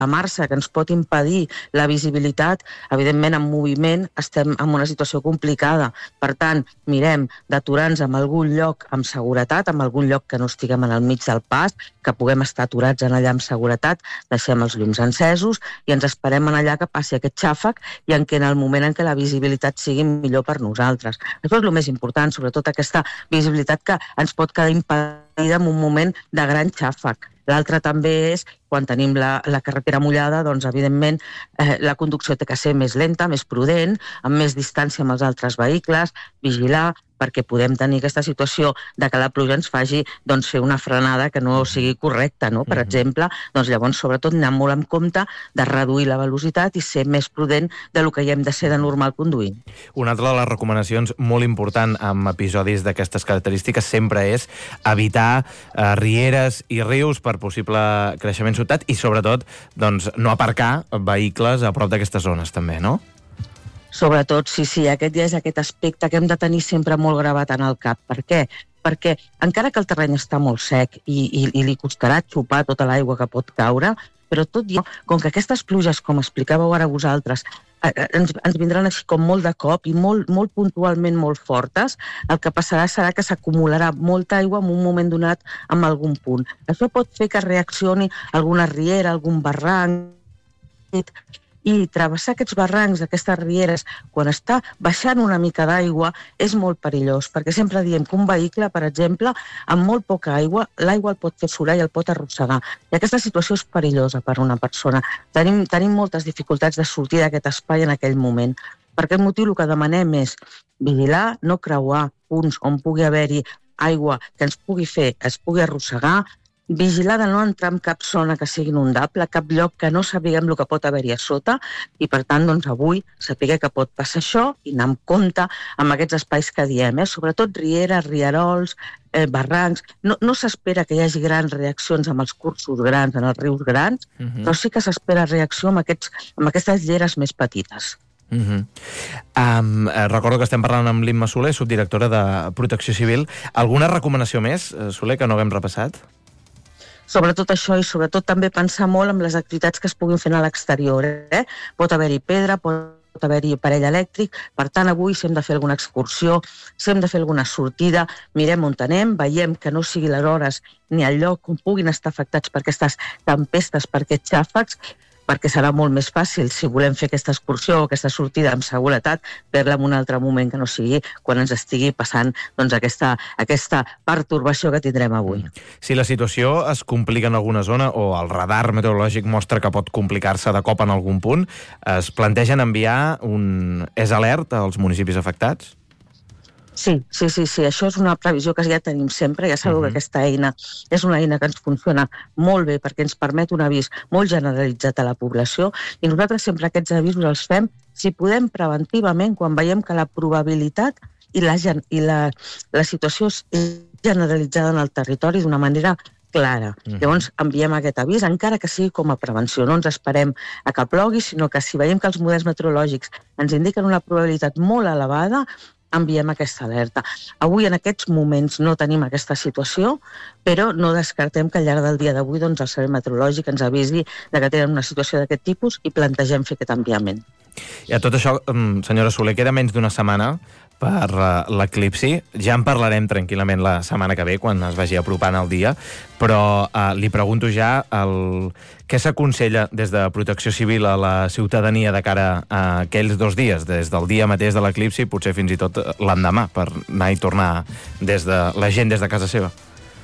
Marsa, que ens pot impedir la visibilitat, evidentment en moviment estem en una situació complicada. Per tant, mirem d'aturar-nos en algun lloc amb seguretat, en algun lloc que no estiguem en el mig del pas, que puguem estar aturats en allà amb seguretat, deixem els llums encesos i ens esperem en allà que passi aquest xàfec i en el moment en què la visibilitat sigui millor per nosaltres. Això és el més important, sobretot aquesta visibilitat que ens pot quedar impedida en un moment de gran xàfec. L'altre també és, quan tenim la carretera mullada, doncs, evidentment, la conducció té que ser més lenta, més prudent, amb més distància amb els altres vehicles, vigilar, perquè podem tenir aquesta situació de que la pluja ens faci fer una frenada que no sigui correcta, no? Per exemple, doncs llavors, sobretot, anar molt en compte de reduir la velocitat i ser més prudent del que hi hem de ser de normal conduint. Una altra de les recomanacions molt important en episodis d'aquestes característiques sempre és evitar rieres i rius per possible creixement sobtat i, sobretot, doncs, no aparcar vehicles a prop d'aquestes zones, també, no? Sobretot, sí, aquest ja és aquest aspecte que hem de tenir sempre molt gravat en el cap. Per què? Perquè encara que el terreny està molt sec i li costarà xupar tota l'aigua que pot caure, però tot i com que aquestes pluges, com explicàveu ara vosaltres, ens vindran així com molt de cop i molt puntualment molt fortes, el que passarà serà que s'acumularà molta aigua en un moment donat en algun punt. Això pot fer que reaccioni alguna riera, algun barranc, i travessar aquests barrancs, aquestes rieres, quan està baixant una mica d'aigua, és molt perillós, perquè sempre diem que un vehicle, per exemple, amb molt poca aigua, l'aigua el pot fer surar i el pot arrossegar. I aquesta situació és perillosa per a una persona. Tenim moltes dificultats de sortir d'aquest espai en aquell moment. Per aquest motiu el que demanem és vigilar, no creuar punts on pugui haver-hi aigua que ens pugui arrossegar, vigilar de no entrar en cap zona que sigui inundable, cap lloc que no sapiguem el que pot haver-hi a sota i, per tant, doncs, avui saber que pot passar això i anar amb compte amb aquests espais que diem, sobretot rieres, rierols, barrancs. No s'espera que hi hagi grans reaccions amb els cursos grans, en els rius grans, però sí que s'espera reacció amb aquestes lleres més petites. Recordo que estem parlant amb l'Imma Soler, subdirectora de Protecció Civil. Alguna recomanació més, Soler, que no haguem repassat? Sobretot això i sobretot també pensar molt en les activitats que es puguin fer a l'exterior. Pot haver-hi pedra, pot haver-hi aparell elèctric, per tant avui si hem de fer alguna excursió, si hem de fer alguna sortida, mirem on anem, veiem que no sigui les hores ni el lloc on puguin estar afectats per aquestes tempestes, per aquests xàfecs, perquè serà molt més fàcil, si volem fer aquesta excursió o aquesta sortida amb seguretat, fer-la en un altre moment que no sigui quan ens estigui passant aquesta pertorbació que tindrem avui. Si la situació es complica en alguna zona o el radar meteorològic mostra que pot complicar-se de cop en algun punt, es plantegen enviar un alert als municipis afectats? Sí, això és una previsió que ja tenim sempre, ja sabeu que aquesta eina és una eina que ens funciona molt bé perquè ens permet un avís molt generalitzat a la població i nosaltres sempre aquests avisos els fem, si podem, preventivament, quan veiem que la probabilitat i la situació és generalitzada en el territori d'una manera clara. Llavors enviem aquest avís, encara que sigui com a prevenció. No ens esperem a que plogui, sinó que si veiem que els models meteorològics ens indiquen una probabilitat molt elevada, enviem aquesta alerta. Avui, en aquests moments, no tenim aquesta situació, però no descartem que al llarg del dia d'avui el Servei Meteorològic ens avisi que tenen una situació d'aquest tipus i plantegem fer aquest enviament. I a tot això, senyora Soler, queda menys d'una setmana per l'eclipsi. Ja en parlarem tranquil·lament la setmana que ve, quan es vagi apropant el dia, però li pregunto ja què s'aconsella des de Protecció Civil a la ciutadania de cara a aquells 2 dies, des del dia mateix de l'eclipsi, potser fins i tot l'endemà, per anar i tornar la gent des de casa seva?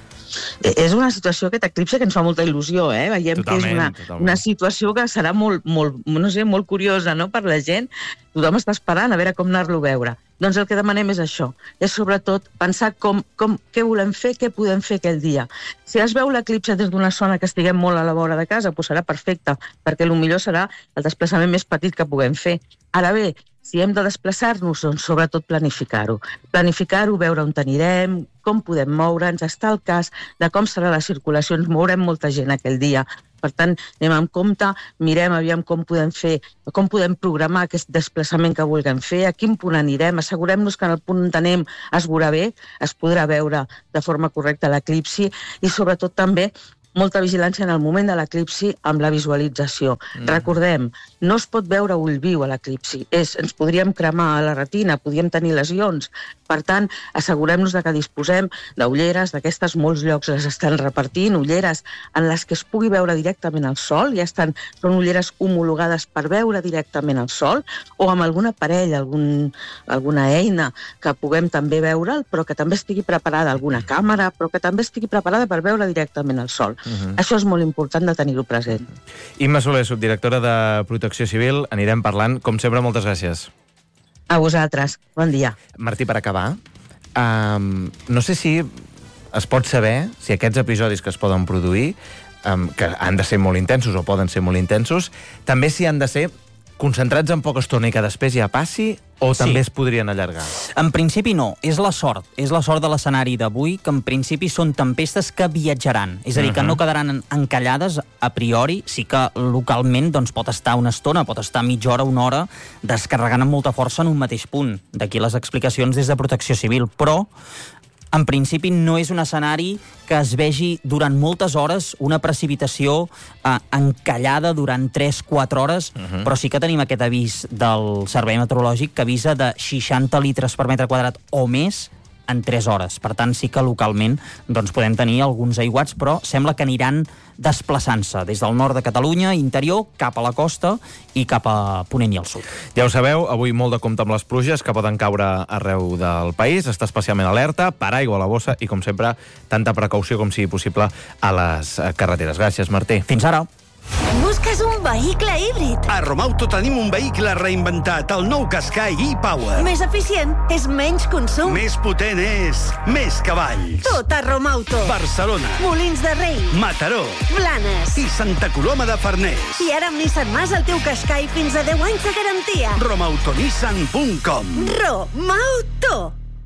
És una situació, aquest eclipse, que ens fa molta il·lusió, Veiem totalment, que és una situació que serà molt curiosa, no?, per la gent. Tothom està esperant a veure com anar-lo a veure. Doncs el que demanem és això, és sobretot pensar què volem fer, què podem fer aquell dia. Si es veu l'eclipse des d'una zona que estiguem molt a la vora de casa, doncs serà perfecte, perquè el millor serà el desplaçament més petit que puguem fer. Ara bé, si hem de desplaçar-nos, doncs sobretot planificar-ho. Planificar-ho, veure on anirem, com podem moure'ns, estar al cas de com serà la circulació, ens mourem molta gent aquell dia. Per tant, anem amb compte, mirem aviam com podem programar aquest desplaçament que vulguem fer, a quin punt anirem, assegurem-nos que en el punt on anem es veurà bé, es podrà veure de forma correcta l'eclipsi i sobretot també molta vigilància en el moment de l'eclipsi amb la visualització. Recordem, no es pot veure a ull viu a l'eclipsi. Ens podríem cremar a la retina, podríem tenir lesions. Per tant, assegurem-nos que disposem d'ulleres, d'aquestes molts llocs les estan repartint, ulleres en les que es pugui veure directament el sol, són ulleres homologades per veure directament el sol, o amb algun aparell, alguna eina que puguem també veure'l, però que també estigui preparada, alguna càmera, però que també estigui preparada per veure directament el sol. Això és molt important de tenir-ho present. Imma Soler, subdirectora de Protecció Civil, anirem parlant. Com sempre, moltes gràcies. A vosaltres. Bon dia. Martí, per acabar, no sé si es pot saber si aquests episodis que es poden produir, que han de ser molt intensos o poden ser molt intensos, també si han de ser concentrats en poca estona i que després ja passi, o també es podrien allargar? En principi no, és la sort de l'escenari d'avui, que en principi són tempestes que viatjaran, és a dir, que no quedaran encallades a priori, sí que localment pot estar una estona, pot estar mitja hora, una hora, descarregant amb molta força en un mateix punt. D'aquí les explicacions des de Protecció Civil, però en principi no és un escenari que es vegi durant moltes hores una precipitació encallada durant 3-4 hores, però sí que tenim aquest avís del Servei Meteorològic que avisa de 60 litres per metre quadrat o més en 3 hores. Per tant, sí que localment podem tenir alguns aiguats, però sembla que aniran desplaçant-se des del nord de Catalunya, interior, cap a la costa i cap a Ponent i al sud. Ja ho sabeu, avui molt de compte amb les pluges que poden caure arreu del país. Està especialment alerta, paraigua a la bossa i, com sempre, tanta precaució com sigui possible a les carreteres. Gràcies, Martí. Fins ara. Busques un vehicle híbrid? A Romauto tenim un vehicle reinventat, el nou Qashqai e-Power. Més eficient és menys consum. Més potent és més cavalls. Tot a Romauto. Barcelona, Molins de Rei, Mataró Blanes i Santa Coloma de Farners. I ara amb Nissan Mas el teu Qashqai fins a 10 anys de garantia. Romautonissan.com. Romauto.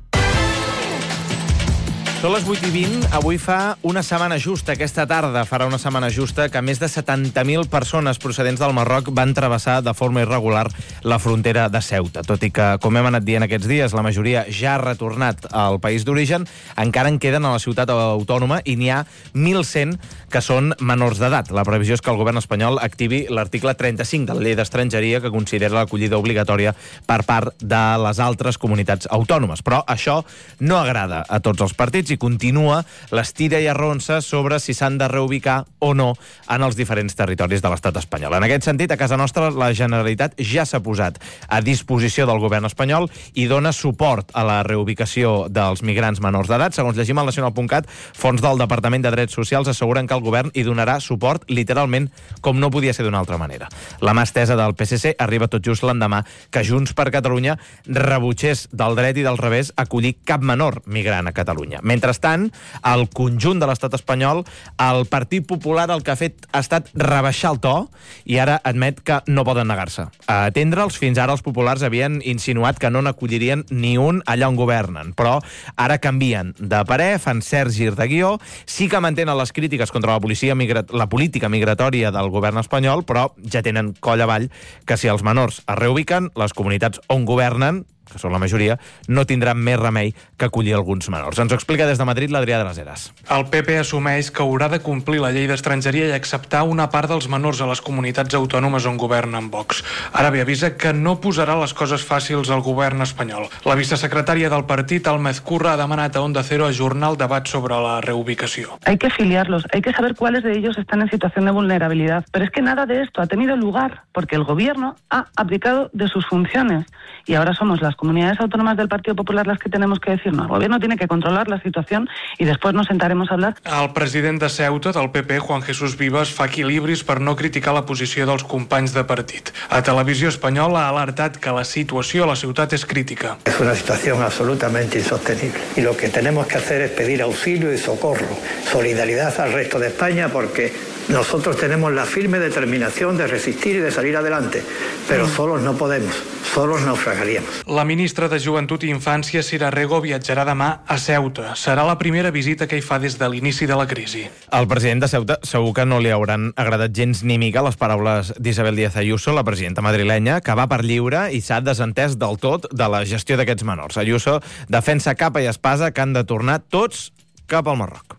Són les 8:20, avui fa una setmana justa, aquesta tarda farà una setmana justa que més de 70.000 persones procedents del Marroc van travessar de forma irregular la frontera de Ceuta. Tot i que, com hem anat dient aquests dies, la majoria ja ha retornat al país d'origen, encara en queden a la ciutat autònoma i n'hi ha 1.100 que són menors d'edat. La previsió és que el govern espanyol activi l'article 35 de la llei d'estrangeria que considera l'acollida obligatòria per part de les altres comunitats autònomes. Però això no agrada a tots els partits i continua l'estira i arronsa sobre si s'han de reubicar o no en els diferents territoris de l'estat espanyol. En aquest sentit, a casa nostra, la Generalitat ja s'ha posat a disposició del govern espanyol i dona suport a la reubicació dels migrants menors d'edat. Segons llegim al Nacional.cat, fons del Departament de Drets Socials asseguren que el govern hi donarà suport literalment com no podia ser d'una altra manera. La mà estesa del PSC arriba tot just l'endemà que Junts per Catalunya rebutgés del dret i del revés acollir cap menor migrant a Catalunya. Mentrestant, al conjunt de l'estat espanyol, el Partit Popular el que ha fet ha estat rebaixar el to i ara admet que no poden negar-se a atendre'ls. Fins ara els populars havien insinuat que no n'acollirien ni un allà on governen, però ara canvien de parer, fan cert gir de guió, sí que mantenen les crítiques contra la política migratòria del govern espanyol, però ja tenen coll avall que si els menors es reubiquen, les comunitats on governen, que són la majoria, no tindran més remei que acollir alguns menors. Ens ho explica des de Madrid l'Adrià de les Heres. El PP assumeix que haurà de complir la llei d'estrangeria i acceptar una part dels menors a les comunitats autònomes on governen Vox. Ara bé, avisa que no posarà les coses fàcils al govern espanyol. La vicesecretària del partit, Alma Ezcurra, ha demanat a Onda Cero ajornar el debat sobre la reubicació. Hay que filiarlos, hay que saber cuáles de ellos están en situación de vulnerabilidad. Pero es que nada de esto ha tenido lugar porque el gobierno ha abdicado de sus funciones y ahora somos las comunidades autónomas del Partido Popular las que tenemos que decir no. El gobierno tiene que controlar la situación y después nos sentaremos a hablar. El president de Ceuta, del PP, Juan Jesús Vivas, fa equilibris per no criticar la posició dels companys de partit. A Televisió Espanyola ha alertat que la situació a la ciutat és crítica. Es una situación absolutamente insostenible y lo que tenemos que hacer es pedir auxilio y socorro, solidaridad al resto de España porque nosotros tenemos la firme determinación de resistir y de salir adelante, pero solos no podemos, solos naufragaríamos. La ministra de Joventut i Infància, Sira Rego, viatjarà demà a Ceuta. Serà la primera visita que hi fa des de l'inici de la crisi. Al president de Ceuta segur que no li hauran agradat gens ni mica les paraules d'Isabel Díaz Ayuso, la presidenta madrilenya, que va per lliure i s'ha desentès del tot de la gestió d'aquests menors. Ayuso defensa capa i espasa que han de tornar tots cap al Marroc.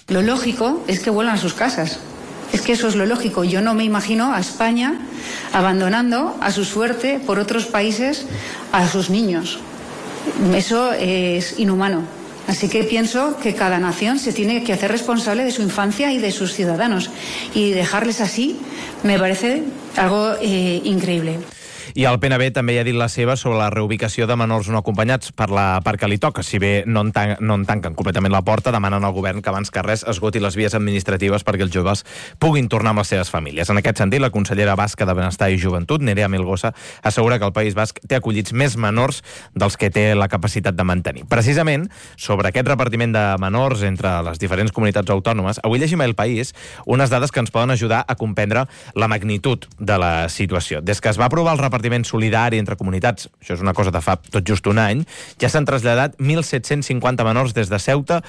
Lo lógico es que vuelvan a sus casas. Es que eso es lo lógico. Yo no me imagino a España abandonando a su suerte por otros países a sus niños. Eso es inhumano. Así que pienso que cada nación se tiene que hacer responsable de su infancia y de sus ciudadanos. Y dejarles así me parece algo increíble. I el PNB també hi ha dit la seva sobre la reubicació de menors no acompanyats per la part que li toca. Si bé no en tanquen completament la porta, demanen al govern que abans que res esgoti les vies administratives perquè els joves puguin tornar amb les seves famílies. En aquest sentit, la consellera basca de Benestar i Joventut, Nerea Milgosa, assegura que el País Basc té acollits més menors dels que té la capacitat de mantenir. Precisament, sobre aquest repartiment de menors entre les diferents comunitats autònomes, avui llegim a El País unes dades que ens poden ajudar a comprendre la magnitud de la situació. Des que es va aprovar el repartiment solidari entre comunitats, això és una cosa de fa tot just un any, ja s'han traslladat 1.750 menors des de Ceuta,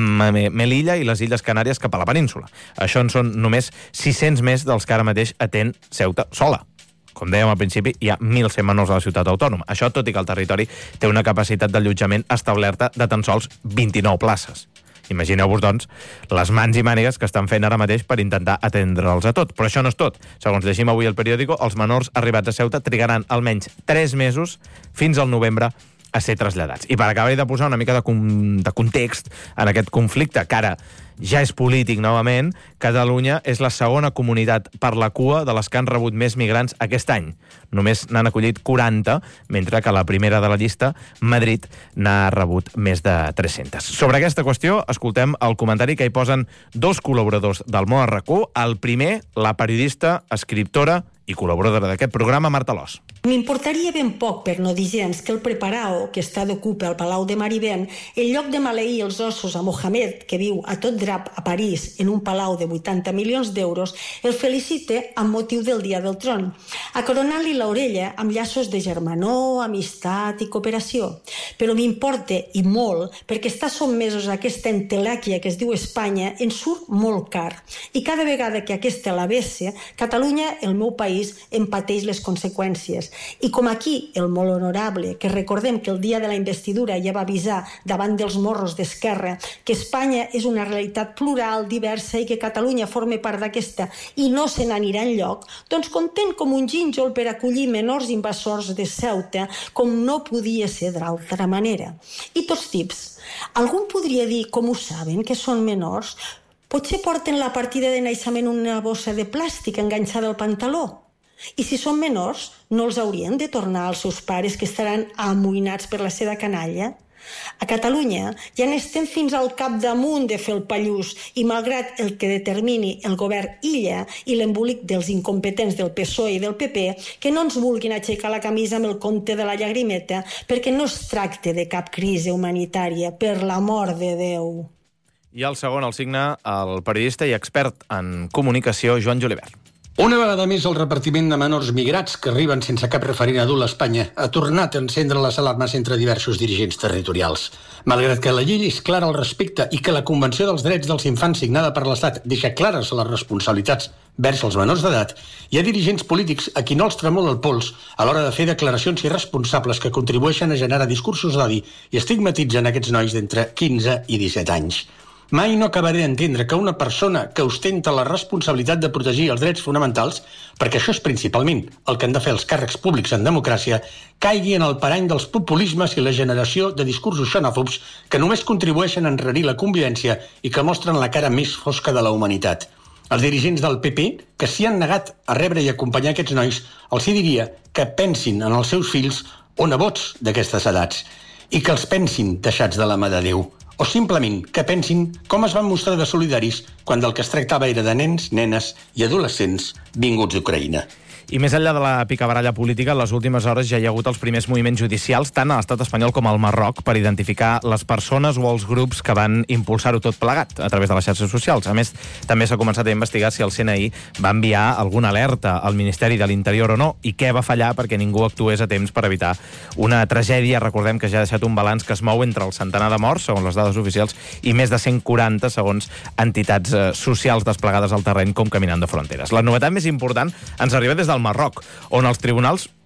Melilla i les Illes Canàries cap a la península. Això en són només 600 més dels que ara mateix atén Ceuta sola. Com dèiem al principi, hi ha 1.100 menors a la ciutat autònoma. Això tot i que el territori té una capacitat d'allotjament establerta de tan sols 29 places. Imagineu-vos, doncs, les mans i mànigues que estan fent ara mateix per intentar atendre'ls a tot. Però això no és tot. Segons llegim avui al periòdico, els menors arribats a Ceuta trigaran almenys 3 mesos fins al novembre a ser traslladats. I per acabar de posar una mica de context en aquest conflicte, que ara ja és polític novament, Catalunya és la segona comunitat per la cua de les que han rebut més migrants aquest any. Només n'han acollit 40, mentre que la primera de la llista, Madrid, n'ha rebut més de 300. Sobre aquesta qüestió, escoltem el comentari que hi posen dos col·laboradors del Món RAC1. El primer, la periodista, escriptora i col·laboradora d'aquest programa, Marta Alòs. M'importaria ben poc, per no dir gens, que el preparao, que està d'ocupa al Palau de Marivent, en lloc de maleir els ossos a Mohamed, que viu a tot drap a París, en un palau de 80 milions d'euros, el felicite amb motiu del Dia del Tron, acoronant-li l'orella amb llaços de germanor, amistat i cooperació. Però m'importa, i molt, perquè estar sotmesos a aquesta entelèquia que es diu Espanya ens surt molt car. I cada vegada que aquesta la vesse, Catalunya, el meu país, en pateix les conseqüències. I com aquí el molt honorable, que recordem que el dia de la investidura ja va avisar davant dels morros d'Esquerra que Espanya és una realitat plural, diversa i que Catalunya forma part d'aquesta i no se n'anirà enlloc, doncs content com un gínjol per acollir menors invasors de Ceuta com no podia ser d'altra manera. I tots tips. Algú podria dir com ho saben, que són menors? Potser porten la partida de naixement una bossa de plàstic enganxada al pantaló. I si són menors, no els haurien de tornar als seus pares que estaran amoïnats per la seva canalla? A Catalunya ja n'estem fins al capdamunt de fer el pallús i malgrat el que determini el govern Illa i l'embolic dels incompetents del PSOE i del PP, que no ens vulguin aixecar la camisa amb el conte de la llagrimeta perquè no es tracta de cap crisi humanitària, per l'amor de Déu. I el segon el signa el periodista i expert en comunicació, Joan Julivert. Una vegada més, el repartiment de menors migrats que arriben sense cap referent adult a Espanya ha tornat a encendre les alarmes entre diversos dirigents territorials. Malgrat que la llei és clara al respecte i que la Convenció dels Drets dels Infants signada per l'Estat deixa clares les responsabilitats vers els menors d'edat, hi ha dirigents polítics a qui no els tremola el pols a l'hora de fer declaracions irresponsables que contribueixen a generar discursos d'odi i estigmatitzen aquests nois d'entre 15 i 17 anys. Mai no acabaré d'entendre que una persona que ostenta la responsabilitat de protegir els drets fonamentals, perquè això és principalment el que han de fer els càrrecs públics en democràcia, caigui en el parany dels populismes i la generació de discursos xenòfobs que només contribueixen a enrarir la convivència i que mostren la cara més fosca de la humanitat. Els dirigents del PP, que s'hi han negat a rebre i acompanyar aquests nois, els hi diria que pensin en els seus fills o nebots d'aquestes edats i que els pensin deixats de la mà de Déu. O simplement que pensin com es van mostrar de solidaris quan del que es tractava era de nens, nenes i adolescents vinguts d'Ucraïna. I més enllà de la picabaralla política, en les últimes hores ja hi ha hagut els primers moviments judicials, tant a l'estat espanyol com al Marroc, per identificar les persones o els grups que van impulsar-ho tot plegat a través de les xarxes socials. A més, també s'ha començat a investigar si el CNI va enviar alguna alerta al Ministeri de l'Interior o no, i què va fallar perquè ningú actués a temps per evitar una tragèdia. Recordem que ja ha deixat un balanç que es mou entre el centenar de morts, segons les dades oficials, i més de 140, segons entitats socials desplegades al terreny com Caminant de Fronteres. La novetat més important ens arriba des del Marroc, on els tribunals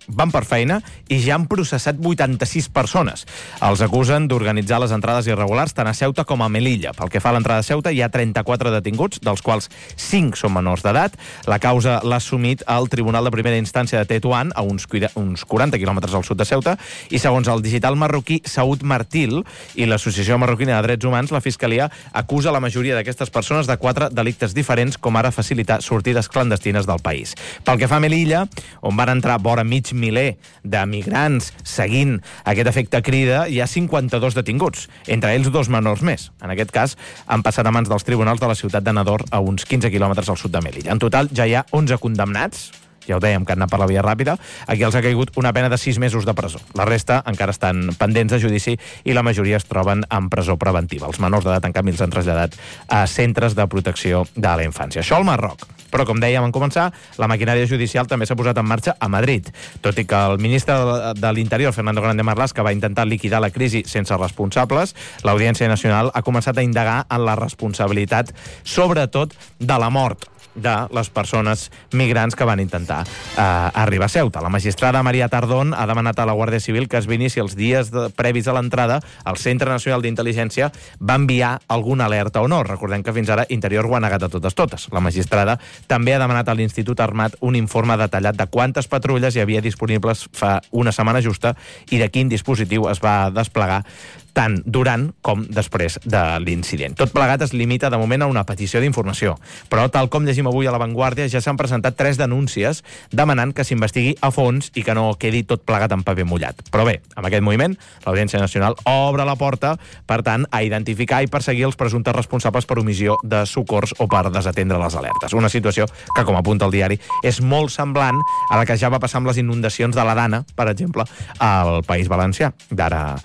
van per feina i ja han processat 86 persones. Els acusen d'organitzar les entrades irregulars tant a Ceuta com a Melilla. Pel que fa a l'entrada a Ceuta, hi ha 34 detinguts, dels quals 5 són menors d'edat. La causa l'ha assumit el Tribunal de Primera Instància de Tetuán, a uns 40 quilòmetres al sud de Ceuta, i segons el digital marroquí Saud Martil i l'Associació Marroquina de Drets Humans, la Fiscalia acusa la majoria d'aquestes persones de 4 delictes diferents, com ara facilitar sortides clandestines del país. Pel que fa a Melilla, on van entrar vora mig miler de migrants seguint aquest efecte crida, hi ha 52 detinguts, entre ells 2 menors més. En aquest cas, han passat a mans dels tribunals de la ciutat de Nador, a uns 15 quilòmetres al sud de Melilla. En total, ja hi ha 11 condemnats, ja ho dèiem, que han anat per la via ràpida. Aquí els ha caigut una pena de 6 mesos de presó. La resta encara estan pendents de judici i la majoria es troben en presó preventiva. Els menors d'edat, en canvi, els han traslladat a centres de protecció de la infància. Això al Marroc. Però, com dèiem en començar, la maquinària judicial també s'ha posat en marxa a Madrid. Tot i que el ministre de l'Interior, Fernando Grande Marlaska, va intentar liquidar la crisi sense responsables, l'Audiència Nacional ha començat a indagar en la responsabilitat, sobretot, de la mort de les persones migrants que van intentar arribar a Ceuta. La magistrada Maria Tardón ha demanat a la Guàrdia Civil que es vinici els dies previs a l'entrada al Centre Nacional d'Intel·ligència va enviar alguna alerta o no. Recordem que fins ara Interior ho ha negat a totes. La magistrada també ha demanat a l'Institut Armat un informe detallat de quantes patrulles hi havia disponibles fa una setmana justa i de quin dispositiu es va desplegar tant durant com després de l'incident. Tot plegat es limita de moment a una petició d'informació, però tal com llegim avui a La Vanguardia ja s'han presentat 3 denúncies demanant que s'investigui a fons i que no quedi tot plegat en paper mullat. Però bé, amb aquest moviment, l'Audiència Nacional obre la porta, per tant, a identificar i perseguir els presumptes responsables per omissió de socors o per desatendre les alertes. Una situació que, com apunta el diari, és molt semblant a la que ja va passar amb les inundacions de la Dana, per exemple, al País Valencià, d'ara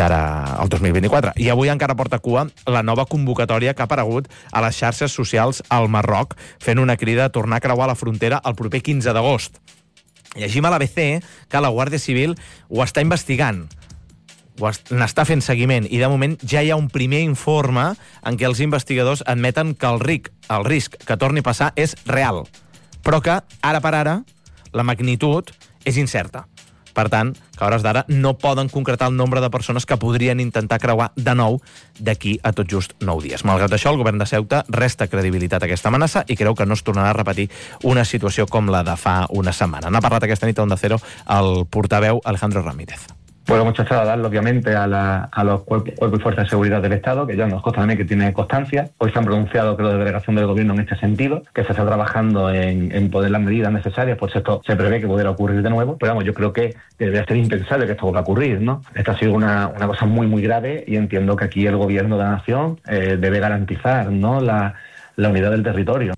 el 2024. I avui encara porta cua la nova convocatòria que ha aparegut a les xarxes socials al Marroc, fent una crida a tornar a creuar la frontera el proper 15 d'agost. Llegim a l'ABC que la Guàrdia Civil ho està investigant, n'està fent seguiment, i de moment ja hi ha un primer informe en què els investigadors admeten que el risc que torni a passar és real, però que, ara per ara, la magnitud és incerta. Per tant, que a hores d'ara no poden concretar el nombre de persones que podrien intentar creuar de nou d'aquí a tot just 9 dies. Malgrat això, el govern de Ceuta resta credibilitat a aquesta amenaça i creu que no es tornarà a repetir una situació com la de fa una setmana. N'ha parlat aquesta nit a Onda Cero el portaveu Alejandro Ramírez. Bueno, mucho trasladarlo obviamente a los cuerpos y fuerzas de seguridad del Estado, que ya nos consta también que tiene constancia. Hoy se han pronunciado, creo, de delegación del Gobierno en este sentido, que se está trabajando en poner las medidas necesarias, por si esto se prevé que pudiera ocurrir de nuevo. Pero vamos, yo creo que debería ser impensable que esto vuelva a ocurrir, ¿no? Esta ha sido una cosa muy, muy grave y entiendo que aquí el Gobierno de la Nación debe garantizar, ¿no?, la unidad del territorio.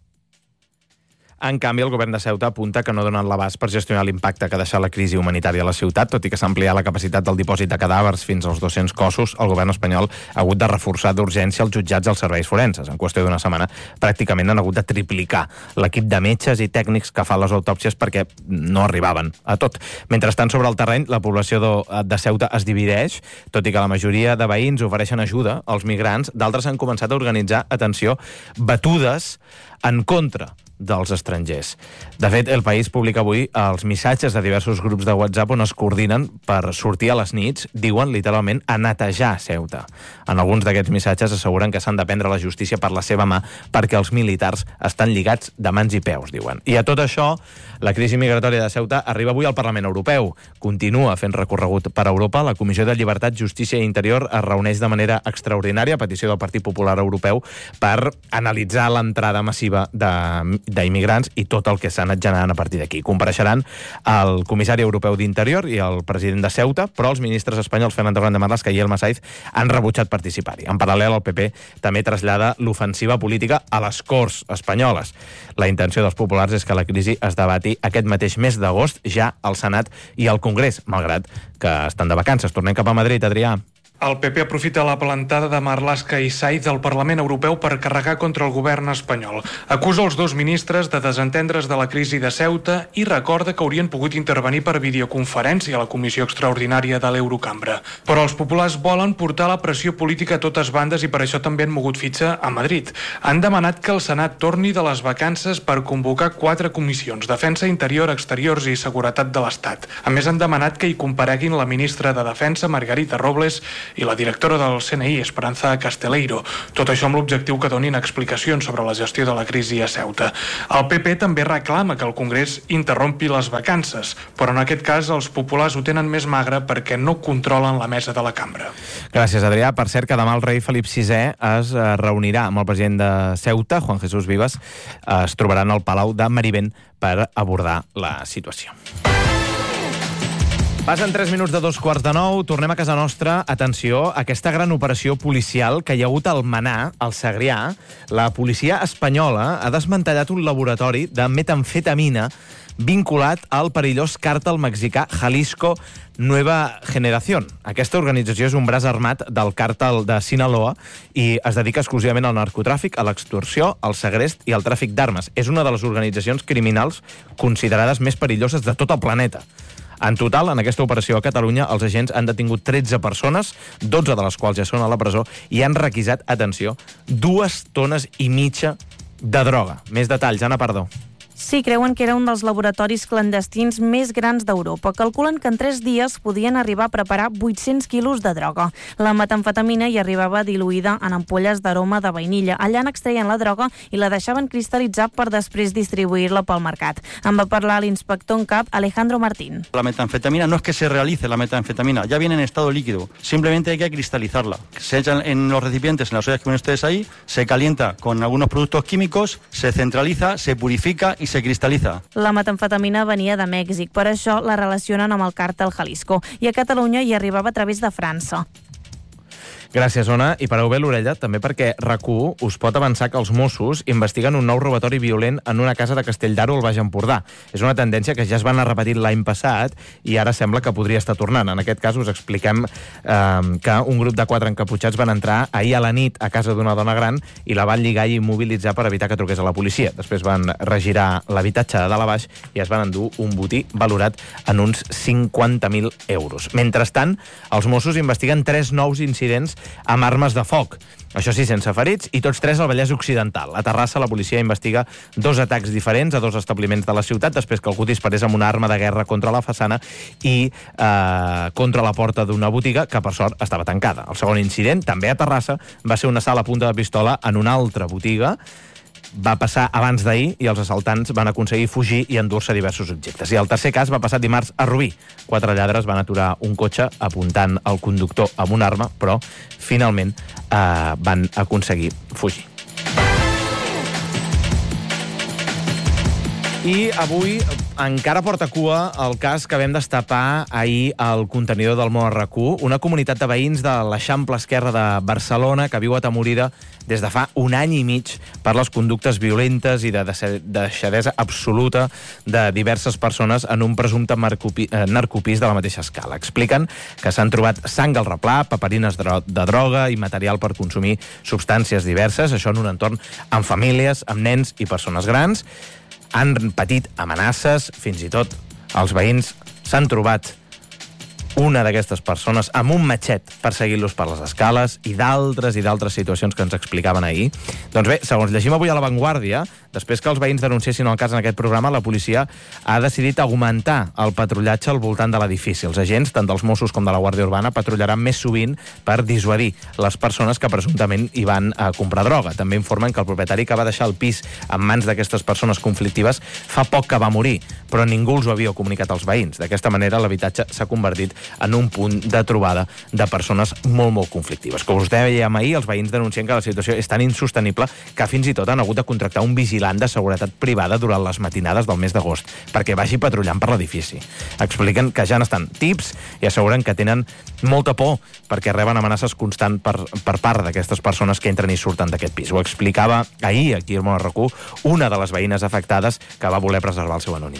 En canvi, el govern de Ceuta apunta que no donen l'abast per gestionar l'impacte que ha deixat la crisi humanitària a la ciutat, tot i que s'ha ampliat la capacitat del dipòsit de cadàvers fins als 200 cossos. El govern espanyol ha hagut de reforçar d'urgència els jutjats als serveis forenses. En qüestió d'una setmana, pràcticament han hagut de triplicar l'equip de metges i tècnics que fan les autòpsies perquè no arribaven a tot. Mentrestant, sobre el terreny, la població de Ceuta es divideix, tot i que la majoria de veïns ofereixen ajuda als migrants. D'altres han començat a organitzar, atenció, batudes en contra dels estrangers. De fet, El País publica avui els missatges de diversos grups de WhatsApp on es coordinen per sortir a les nits, diuen literalment, a netejar Ceuta. En alguns d'aquests missatges asseguren que s'han de prendre la justícia per la seva mà perquè els militars estan lligats de mans i peus, diuen. I a tot això, la crisi migratòria de Ceuta arriba avui al Parlament Europeu. Continua fent recorregut per Europa. La Comissió de Llibertat, Justícia i Interior es reuneix de manera extraordinària a petició del Partit Popular Europeu per analitzar l'entrada massiva d'immigrants i tot el que s'ha anat generant a partir d'aquí. Compareixeran el comissari europeu d'Interior i el president de Ceuta, però els ministres espanyols Fernando Grande Marlaska i Elma Saiz han rebutjat participar-hi. En paral·lel, el PP també trasllada l'ofensiva política a les Corts espanyoles. La intenció dels populars és que la crisi es debati aquest mateix mes d'agost ja al Senat i al Congrés, malgrat que estan de vacances. Tornem cap a Madrid, Adrià. El PP aprofita la plantada de Marlaska i Saiz del Parlament Europeu per carregar contra el govern espanyol. Acusa els dos ministres de desentendre's de la crisi de Ceuta i recorda que haurien pogut intervenir per videoconferència a la Comissió Extraordinària de l'Eurocambra. Però els populars volen portar la pressió política a totes bandes i per això també han mogut fitxa a Madrid. Han demanat que el Senat torni de les vacances per convocar 4 comissions: Defensa, Interior, Exteriors i Seguretat de l'Estat. A més, han demanat que hi compareguin la ministra de Defensa, Margarita Robles, i la directora del CNI, Esperanza Casteleiro. Tot això amb l'objectiu que donin explicacions sobre la gestió de la crisi a Ceuta. El PP també reclama que el Congrés interrompi les vacances, però en aquest cas els populars ho tenen més magre perquè no controlen la mesa de la cambra. Gràcies, Adrià. Per cert, que demà el rei Felip VI es reunirà amb el president de Ceuta, Juan Jesús Vivas. Es trobaran al Palau de Marivent per abordar la situació. Passen 3 minuts de 2:15, tornem a casa nostra. Atenció, aquesta gran operació policial que hi ha hagut al Manà, al Segrià. La policia espanyola ha desmantellat un laboratori de metamfetamina vinculat al perillós càrtel mexicà Jalisco Nueva Generación. Aquesta organització és un braç armat del càrtel de Sinaloa i es dedica exclusivament al narcotràfic, a l'extorsió, al segrest i al tràfic d'armes. És una de les organitzacions criminals considerades més perilloses de tot el planeta. En total, en aquesta operació a Catalunya, els agents han detingut 13 persones, 12 de les quals ja són a la presó, i han requisat, atenció, 2,5 tones de droga. Més detalls, Anna Pardó. Sí, creuen que era un dels laboratoris clandestins més grans d'Europa. Calculen que en 3 dies podien arribar a preparar 800 quilos de droga. La metamfetamina hi arribava diluïda en ampolles d'aroma de vainilla. Allà n'extreien la droga i la deixaven cristal·litzar per després distribuir-la pel mercat. En va parlar l'inspector en cap, Alejandro Martín. La metanfetamina no es que se realice la metanfetamina, ya viene en estado líquido. Simplemente hay que cristalizarla. Se echan en los recipientes, en las ollas que ven ustedes ahí, se calienta con algunos productos químicos, se centraliza, se purifica y se cristalitza. La metamfetamina venia de Mèxic, per això la relacionen amb el càrtel Jalisco, i a Catalunya hi arribava a través de França. Gràcies, Ona. I pareu bé l'orella, també perquè RAC1 us pot avançar que els Mossos investiguen un nou robatori violent en una casa de Castelldaro al Baix Empordà. És una tendència que ja es va anar repetint l'any passat i ara sembla que podria estar tornant. En aquest cas us expliquem que un grup de 4 encaputxats van entrar ahir a la nit a casa d'una dona gran i la van lligar i immobilitzar per evitar que truqués a la policia. Després van regirar l'habitatge de dalt a baix i es van endur un botí valorat en uns 50.000 euros. Mentrestant, els Mossos investiguen 3 nous incidents amb armes de foc. Això sí, sense ferits, i tots 3 al Vallès Occidental. A Terrassa, la policia investiga 2 atacs diferents a 2 establiments de la ciutat després que algú disparés amb una arma de guerra contra la façana i contra la porta d'una botiga que, per sort, estava tancada. El segon incident, també a Terrassa, va ser un assalt a punta de pistola en una altra botiga. Va passar abans d'ahir i els assaltants van aconseguir fugir i endur-se diversos objectes. I el tercer cas va passar dimarts a Rubí. 4 lladres van aturar un cotxe apuntant al conductor amb una arma, però finalment van aconseguir fugir. I avui encara porta cua el cas que vam destapar ahir al contenidor del Món RAC1, una comunitat de veïns de l'Eixample Esquerre de Barcelona que viu atemorida des de fa 1 any i mig per les conductes violentes i de deixadesa absoluta de diverses persones en un presumpte narcopís de la mateixa escala. Expliquen que s'han trobat sang al replà, paperines de droga i material per consumir substàncies diverses, això en un entorn amb famílies, amb nens i persones grans. Han patit amenaces, fins i tot els veïns s'han trobat una d'aquestes persones amb un matxet perseguint-los per les escales i d'altres situacions que ens explicaven ahir. Doncs bé, segons llegim avui a La Vanguardia, després que els veïns denunciessin el cas en aquest programa, la policia ha decidit augmentar el patrullatge al voltant de l'edifici. Els agents, tant dels Mossos com de la Guàrdia Urbana, patrullaran més sovint per dissuadir les persones que presumptament hi van a comprar droga. També informen que el propietari que va deixar el pis en mans d'aquestes persones conflictives fa poc que va morir, però ningú els ho havia comunicat als veïns. D'aquesta manera, l'habitatge s'ha convertit en un punt de trobada de persones molt conflictives. Com us dèiem ahir, els veïns denuncien que la situació és tan insostenible que fins i tot han hagut de contractar un vigilant de seguretat privada durant les matinades del mes d'agost perquè vagi patrullant per l'edifici. Expliquen que ja n'estan tips i asseguren que tenen molta por perquè reben amenaces constants per part d'aquestes persones que entren i surten d'aquest pis. Ho explicava ahir aquí al Món RAC1 una de les veïnes afectades que va voler preservar el seu anonimat.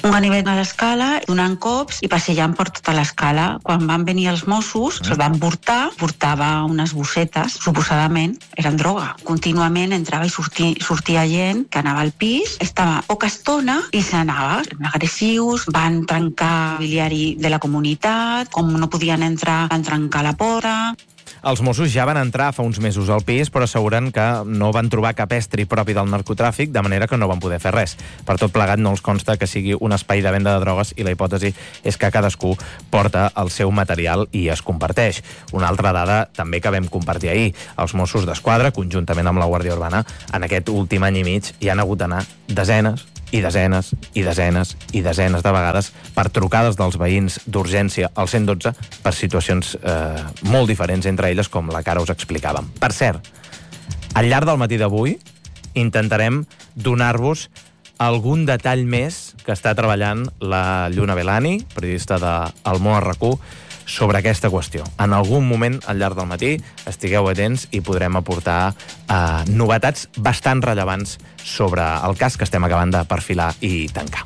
un ganivet a l'escala, donant cops i passejant per tota l'escala. Quan van venir els Mossos, se'l van portava unes bossetes, suposadament eren droga. Contínuament entrava i sortia gent que anava al pis, estava poca estona i s'anava. Agressius, van trencar el mobiliari de la comunitat, com no podien entrar, van trencar la porta. Els Mossos ja van entrar fa uns mesos al pis, però asseguren que no van trobar cap estri propi del narcotràfic, de manera que no van poder fer res. Per tot plegat, no els consta que sigui un espai de venda de drogues i la hipòtesi és que cadascú porta el seu material i es comparteix. Una altra dada també que vam compartir ahir. Els Mossos d'Esquadra, conjuntament amb la Guàrdia Urbana, en aquest últim any i mig hi han hagut d'anar desenes i desenes i desenes i desenes de vegades per trucades dels veïns d'urgència al 112 per situacions molt diferents, entre elles com la que ara us explicàvem. Per cert, al llarg del matí d'avui intentarem donar-vos algun detall més que està treballant la Lluna Belani, periodista del Món RQ, sobre aquesta qüestió. En algun moment al llarg del matí estigueu atents i podrem aportar novetats bastant rellevants sobre el cas que estem acabant de perfilar i tancar.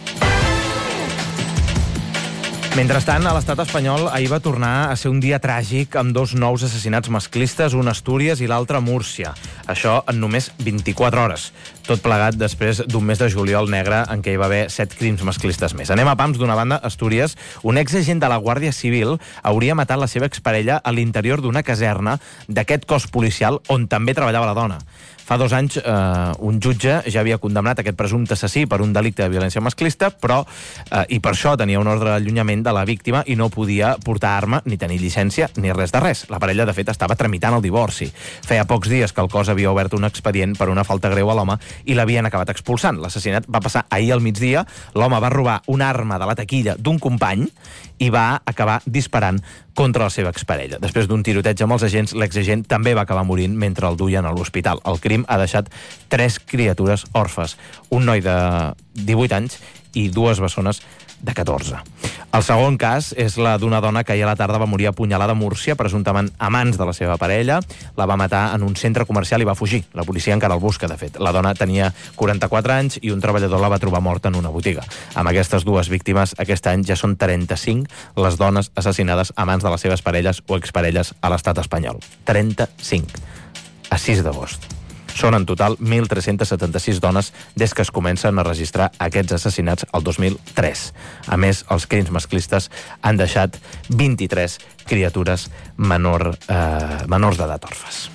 Mentrestant, a l'estat espanyol ahir va tornar a ser un dia tràgic amb 2 nous assassinats masclistes, un a Astúries i l'altre a Múrcia. Això en només 24 hores. Tot plegat després d'un mes de juliol negre en què hi va haver 7 crims masclistes més. Anem a pams. D'una banda, Astúries, un exagent de la Guàrdia Civil hauria matat la seva exparella a l'interior d'una caserna d'aquest cos policial on també treballava la dona. Fa 2 anys, un jutge ja havia condemnat aquest presumpte assassí per un delicte de violència masclista, però, i per això tenia un ordre d'allunyament de la víctima i no podia portar arma, ni tenir llicència, ni res de res. La parella, de fet, estava tramitant el divorci. Feia pocs dies que el cos havia obert un expedient per una falta greu a l'home i l'havien acabat expulsant. L'assassinat va passar ahir al migdia. L'home va robar una arma de la taquilla d'un company i va acabar disparant contra la seva exparella. Després d'un tiroteig amb els agents, l'exagent també va acabar morint mentre el duien a l'hospital. El crim ha deixat 3 criatures orfes, un noi de 18 anys i 2 bessones de 14. El segon cas és la d'una dona que ahir a la tarda va morir apunyalada a Múrcia, presumptament a mans de la seva parella. La va matar en un centre comercial i va fugir. La policia encara el busca, de fet. La dona tenia 44 anys i un treballador la va trobar morta en una botiga. Amb aquestes 2 víctimes, aquest any ja són 35 les dones assassinades a mans de les seves parelles o exparelles a l'estat espanyol. 35. A 6 d'agost. Són en total 1.376 dones des que es comencen a registrar aquests assassinats el 2003. A més, els crims masclistes han deixat 23 criatures menors d'edat orfes.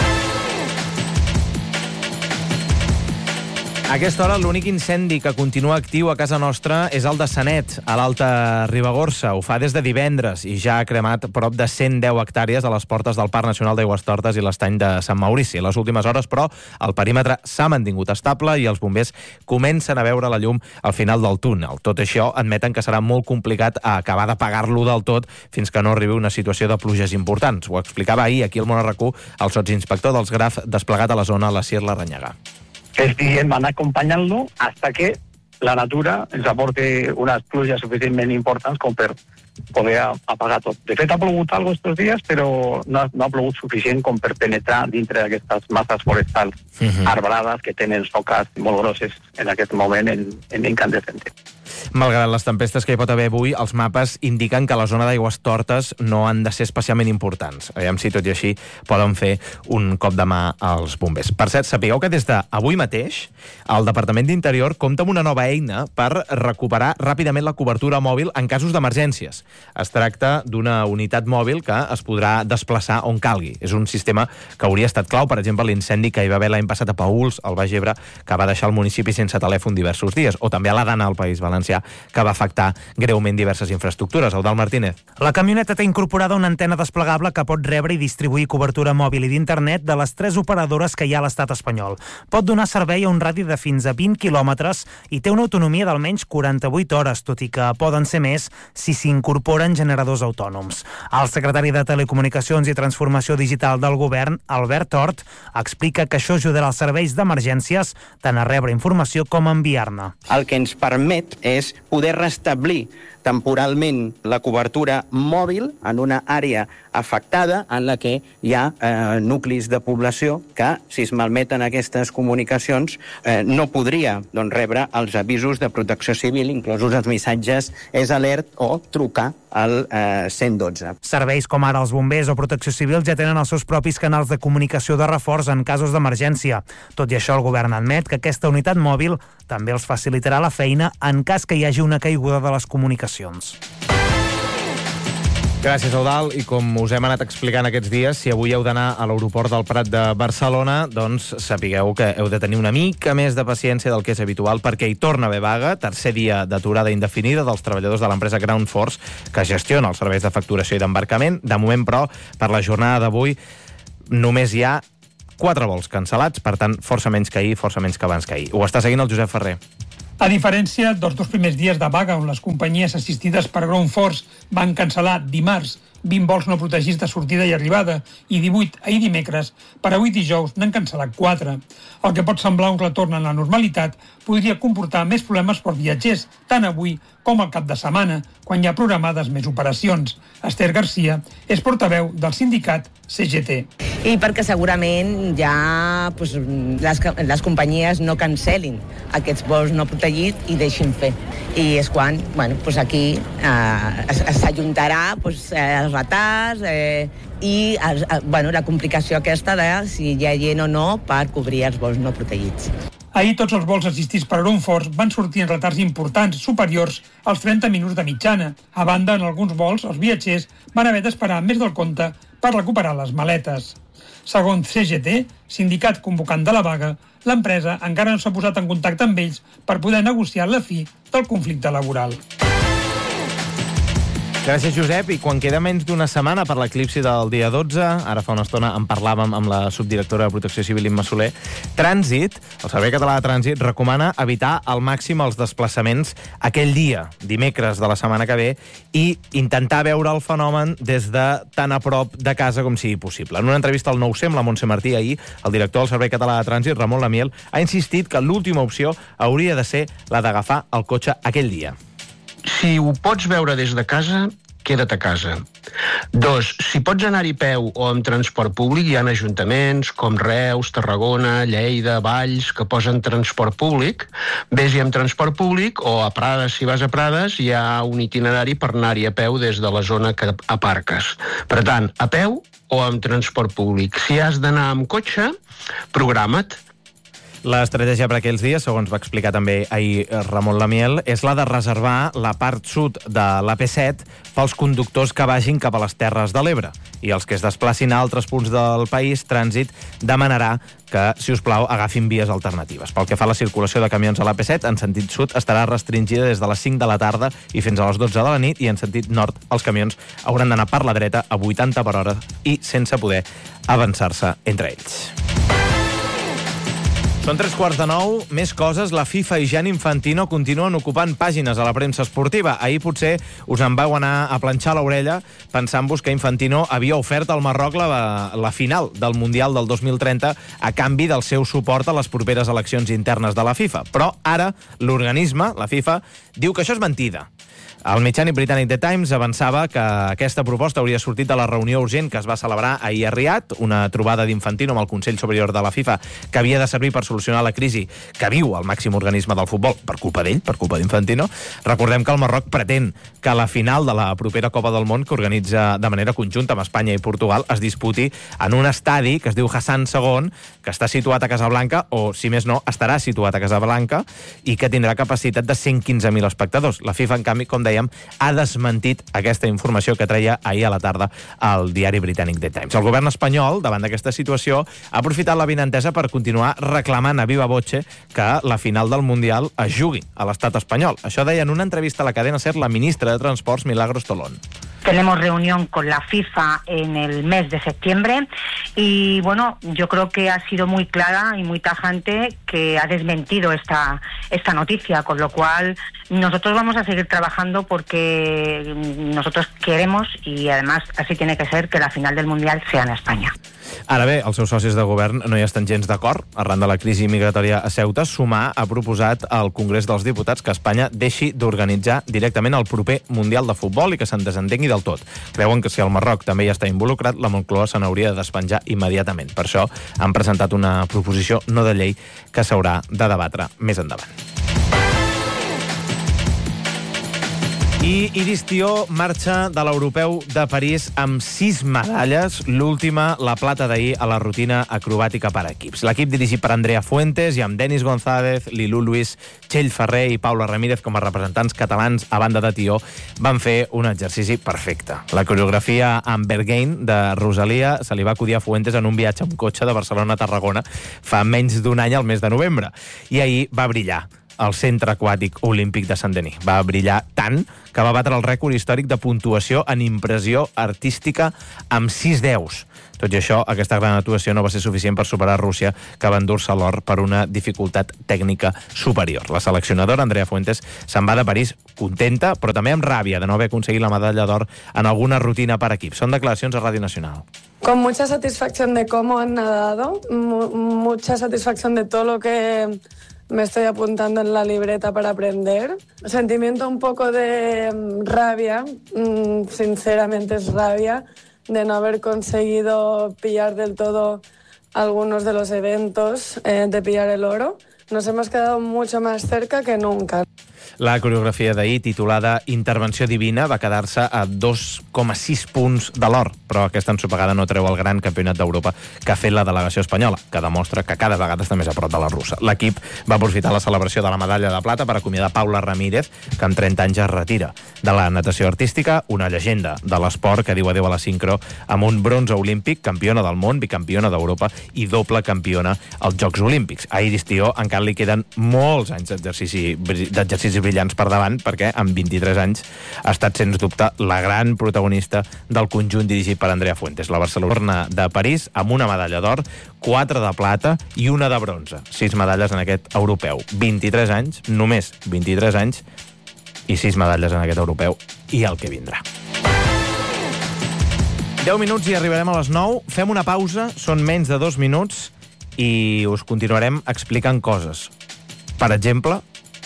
A aquesta hora, l'únic incendi que continua actiu a casa nostra és el de Sanet, a l'Alta Ribagorça. Ho fa des de divendres i ja ha cremat prop de 110 hectàrees a les portes del Parc Nacional d'Aigüestortes i l'Estany de Sant Maurici. En les últimes hores, però, el perímetre s'ha mantingut estable i els bombers comencen a veure la llum al final del túnel. Tot això admeten que serà molt complicat acabar d'apagar-lo del tot fins que no arribi una situació de pluges importants. Ho explicava ahir aquí al Món RQ el sotsinspector dels Graf desplegat a la zona, la Sir Larranyaga. Estem acompanyant-lo hasta que la natura ens aporte unes pluges suficientment importants com per poder apagar tot. De fet, ha plogut algo estos dies, però no ha plogut suficient com per penetrar dintre d'aquestes masses forestals arbrades que tenen soques molt grosses en aquest moment en incandescentes. Malgrat les tempestes que hi pot haver avui, els mapes indiquen que la zona d'Aigüestortes no han de ser especialment importants. Aviam si tot i així poden fer un cop de mà als bombers. Per cert, sapigueu que des d'avui mateix el Departament d'Interior compta amb una nova eina per recuperar ràpidament la cobertura mòbil en casos d'emergències. Es tracta d'una unitat mòbil que es podrà desplaçar on calgui. És un sistema que hauria estat clau, per exemple, l'incendi que hi va haver l'any passat a Paüls, al Baix Ebre, que va deixar el municipi sense telèfon diversos dies, o també a la Dana, al País Valencià, que va afectar greument diverses infraestructures. Eudald Martínez. La camioneta té incorporada una antena desplegable que pot rebre i distribuir cobertura mòbil i d'internet de les 3 operadores que hi ha a l'estat espanyol. Pot donar servei a un radi de fins a 20 quilòmetres i té una autonomia d'almenys 48 hores, tot i que poden ser més si s'incorporen generadors autònoms. El secretari de Telecomunicacions i Transformació Digital del Govern, Albert Hort, explica que això ajudarà als serveis d'emergències tant a rebre informació com a enviar-ne. El que ens permet és poder restablir temporalment la cobertura mòbil en una àrea afectada en la que hi ha nuclis de població que, si es malmeten aquestes comunicacions, no podria rebre els avisos de protecció civil, inclosos els missatges SOS o trucar al 112. Serveis com ara els bombers o Protecció Civil ja tenen els seus propis canals de comunicació de reforç en casos d'emergència. Tot i això, el govern admet que aquesta unitat mòbil també els facilitarà la feina en cas que hi hagi una caiguda de les comunicacions. Gràcies, Eudald. I com us hem anat explicant aquests dies, si avui heu d'anar a l'aeroport del Prat de Barcelona, doncs sapigueu que heu de tenir una mica més de paciència del que és habitual, perquè hi torna a haver vaga, tercer dia d'aturada indefinida dels treballadors de l'empresa Ground Force, que gestiona els serveis de facturació i d'embarcament. De moment, però, per la jornada d'avui, només hi ha 4 vols cancel·lats, per tant, força menys que ahir, força menys que abans que ahir. Ho està seguint el Josep Ferrer. A diferència dels 2 primers dies de vaga on les companyies assistides per Ground Force van cancel·lar dimarts 20 vols no protegits de sortida i arribada i 18 ahir dimecres, per avui dijous n'han cancel·lat 4. El que pot semblar un retorn a la normalitat podria comportar més problemes per viatgers, tant avui com al cap de setmana, quan hi ha programades més operacions. Esther Garcia és portaveu del sindicat CGT. I perquè segurament ja les companyies no cancel·lin aquests vols no protegits i deixin fer. I és quan aquí s'ajuntarà els retards i la complicació aquesta de si hi ha gent o no per cobrir els vols no protegits. Ahir tots els vols assistits per Ground Force van sortir en retards importants, superiors als 30 minuts de mitjana. A banda, en alguns vols, els viatgers van haver d'esperar més del compte per recuperar les maletes. Segons CGT, sindicat convocant de la vaga, l'empresa encara no s'ha posat en contacte amb ells per poder negociar la fi del conflicte laboral. Gràcies, Josep. I quan queda menys d'una setmana per l'eclipsi del dia 12, ara fa una estona en parlàvem amb la subdirectora de Protecció Civil, Imma Soler, Trànsit, el Servei Català de Trànsit, recomana evitar al màxim els desplaçaments aquell dia, dimecres de la setmana que ve, i intentar veure el fenomen des de tan a prop de casa com sigui possible. En una entrevista al 9C amb la Montse Martí ahir, el director del Servei Català de Trànsit, Ramon Lamiel, ha insistit que l'última opció hauria de ser la d'agafar el cotxe aquell dia. Si ho pots veure des de casa, queda't a casa. 2, si pots anar-hi a peu o amb transport públic, hi ha ajuntaments com Reus, Tarragona, Lleida, Valls, que posen transport públic. Vés-hi amb transport públic o a Prades, si vas a Prades, hi ha un itinerari per anar-hi a peu des de la zona que aparques. Per tant, a peu o amb transport públic. Si has d'anar amb cotxe, programa't. L'estratègia per aquells dies, segons va explicar també ahir Ramon Lamiel, és la de reservar la part sud de l'AP7 pels conductors que vagin cap a les Terres de l'Ebre. I els que es desplacin a altres punts del país, Trànsit demanarà que, si us plau, agafin vies alternatives. Pel que fa a la circulació de camions a l'AP7, en sentit sud estarà restringida des de les 5 de la tarda i fins a les 12 de la nit, i en sentit nord els camions hauran d'anar per la dreta a 80 per hora i sense poder avançar-se entre ells. Són 8:45, més coses. La FIFA i Gianni Infantino continuen ocupant pàgines a la premsa esportiva. Ahir potser us en vau anar a planxar l'orella pensant-vos que Infantino havia ofert al Marroc la final del Mundial del 2030 a canvi del seu suport a les properes eleccions internes de la FIFA. Però ara l'organisme, la FIFA, diu que això és mentida. El mitjani britànic The Times avançava que aquesta proposta hauria sortit de la reunió urgent que es va celebrar ahir a Riad, una trobada d'Infantino amb el Consell Superior de la FIFA que havia de servir per solucionar la crisi que viu el màxim organisme del futbol per culpa d'ell, per culpa d'Infantino. Recordem que el Marroc pretén que la final de la propera Copa del Món, que organitza de manera conjunta amb Espanya i Portugal, es disputi en un estadi que es diu Hassan II, que està situat a Casablanca, o, si més no, estarà situat a Casablanca, i que tindrà capacitat de 115.000 espectadors. La FIFA, en canvi, com dèiem, ha desmentit aquesta informació que treia ahir a la tarda al diari britànic The Times. El govern espanyol, davant d'aquesta situació, ha aprofitat l'avinentesa per continuar reclamant a viva voce que la final del Mundial es jugui a l'estat espanyol. Això deia en una entrevista a la cadena SER la ministra de Transports, Milagros Tolón. Tenemos reunión con la FIFA en el mes de septiembre y, bueno, yo creo que ha sido muy clara y muy tajante que ha desmentido esta noticia, con lo cual nosotros vamos a seguir trabajando porque nosotros queremos, y además así tiene que ser, que la final del Mundial sea en España. Ara bé, els seus socis de govern no hi estan gens d'acord. Arran de la crisi migratòria a Ceuta, Sumar ha proposat al Congrés dels Diputats que Espanya deixi d'organitzar directament el proper Mundial de Futbol i que se'n desentengui del tot. Creuen que si el Marroc també hi està involucrat, la Moncloa se n'hauria de despenjar immediatament. Per això han presentat una proposició no de llei que s'haurà de debatre més endavant. I Iris Tió marxa de l'Europeu de París amb 6 medalles, l'última, la plata d'ahir, a la rutina acrobàtica per equips. L'equip dirigit per Andrea Fuentes i amb Denis González, Lilú Luis, Txell Ferrer i Paula Ramírez com a representants catalans a banda de Tió van fer un exercici perfecte. La coreografia amb Berghain de Rosalia se li va acudir a Fuentes en un viatge amb cotxe de Barcelona a Tarragona fa menys d'un any, al mes de novembre. I ahir va brillar al Centre Aquàtic Olímpic de Saint-Denis. Va brillar tant que va batre el rècord històric de puntuació en impressió artística amb 6 10s. Tot i això, aquesta gran actuació no va ser suficient per superar Rússia, que va endur-se l'or per una dificultat tècnica superior. La seleccionadora, Andrea Fuentes, se'n va de París contenta, però també amb ràbia de no haver aconseguit la medalla d'or en alguna rutina per equip. Són declaracions a Ràdio Nacional. Con mucha satisfacción de cómo han nadado, mucha satisfacción de todo lo que me estoy apuntando en la libreta para aprender. Sentimiento un poco de rabia, sinceramente es rabia, de no haber conseguido pillar del todo algunos de los eventos, de pillar el oro. Nos hemos quedado mucho más cerca que nunca. La coreografia d'ahir, titulada Intervenció Divina, va quedar-se a 2,6 punts de l'or, però aquesta ensopegada no treu el gran campionat d'Europa que ha fet la delegació espanyola, que demostra que cada vegada està més a prop de la russa. L'equip va aprofitar la celebració de la medalla de plata per acomiadar Paula Ramírez, que amb 30 anys es retira. De la natació artística, una llegenda de l'esport que diu adéu a la sincro amb un bronze olímpic, campiona del món, bicampiona d'Europa i doble campiona als Jocs Olímpics. A Iris Tió encara li queden molts anys d'exercicis brillants per davant, perquè amb 23 anys ha estat, sens dubte, la gran protagonista del conjunt dirigit per Andrea Fuentes. La Barcelona de París amb una medalla d'or, 4 de plata i una de bronze. 6 medalles en aquest europeu. 23 anys, només 23 anys, i 6 medalles en aquest europeu i el que vindrà. 10 minuts i arribarem a les 9. Fem una pausa, són menys de 2 minuts, i us continuarem explicant coses. Per exemple,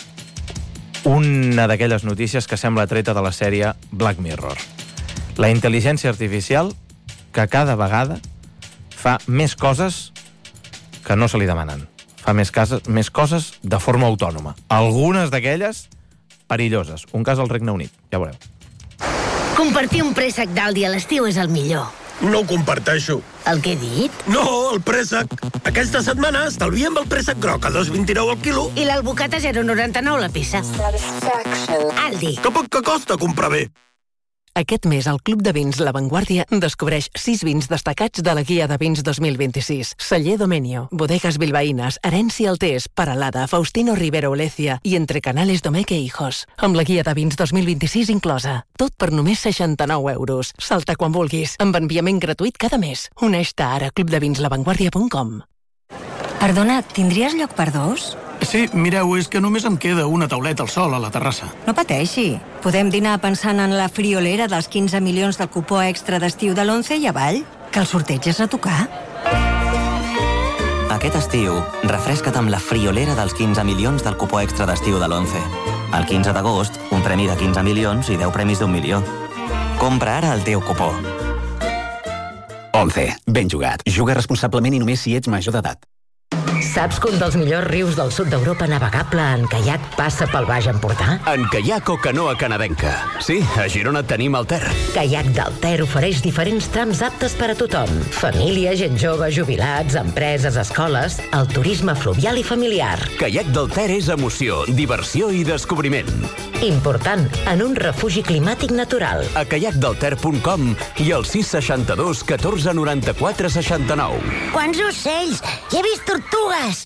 una d'aquelles notícies que sembla treta de la sèrie Black Mirror. La intel·ligència artificial que cada vegada fa més coses que no se li demanen. Fa més coses de forma autònoma. Algunes d'aquelles perilloses. Un cas al Regne Unit, ja veureu. Compartir un préssec d'Aldi a l'estiu és el millor. No ho comparteixo. El que he dit? No, el préssec. Aquesta setmana estalviem el préssec groc a 2,29 al quilo. I l'albocat a 0,99 la peça. Aldi. Que poc que costa comprar bé. Aquest mes, al Club de Vins La Vanguardia descobreix 6 vins destacats de la Guia de Vins 2026. Celler Domenio, Bodegas Bilbaínas, Herència Altés, Paralada, Faustino Rivero Olecia i Entre Canales Domecq e Hijos. Amb la Guia de Vins 2026 inclosa. Tot per només 69 euros. Salta quan vulguis, amb enviament gratuït cada mes. Uneix-te ara a clubdevinslavanguardia.com. Perdona, tindries lloc per 2? Sí, mireu, és que només em queda una tauleta al sol a la terrassa. No pateixi. Podem dinar pensant en la friolera dels 15 milions del cupó extra d'estiu de l'11 i avall, que el sorteig és a tocar. Aquest estiu, refresca't amb la friolera dels 15 milions del cupó extra d'estiu de l'11. El 15 d'agost, un premi de 15 milions i 10 premis d'1 milió. Compra ara el teu cupó. 11. Ben jugat. Juga responsablement i només si ets major d'edat. Saps que un dels millors rius del sud d'Europa navegable en caiac passa pel Baix Empordà? En caiac o canoa canadenca. Sí, a Girona tenim el Ter. Caiac del Ter ofereix diferents trams aptes per a tothom. Família, gent jove, jubilats, empreses, escoles, el turisme fluvial i familiar. Caiac del Ter és emoció, diversió i descobriment. Important, en un refugi climàtic natural. A caiacdelter.com i al 662 14 94 69. Quants ocells! Hi he vist tortugues!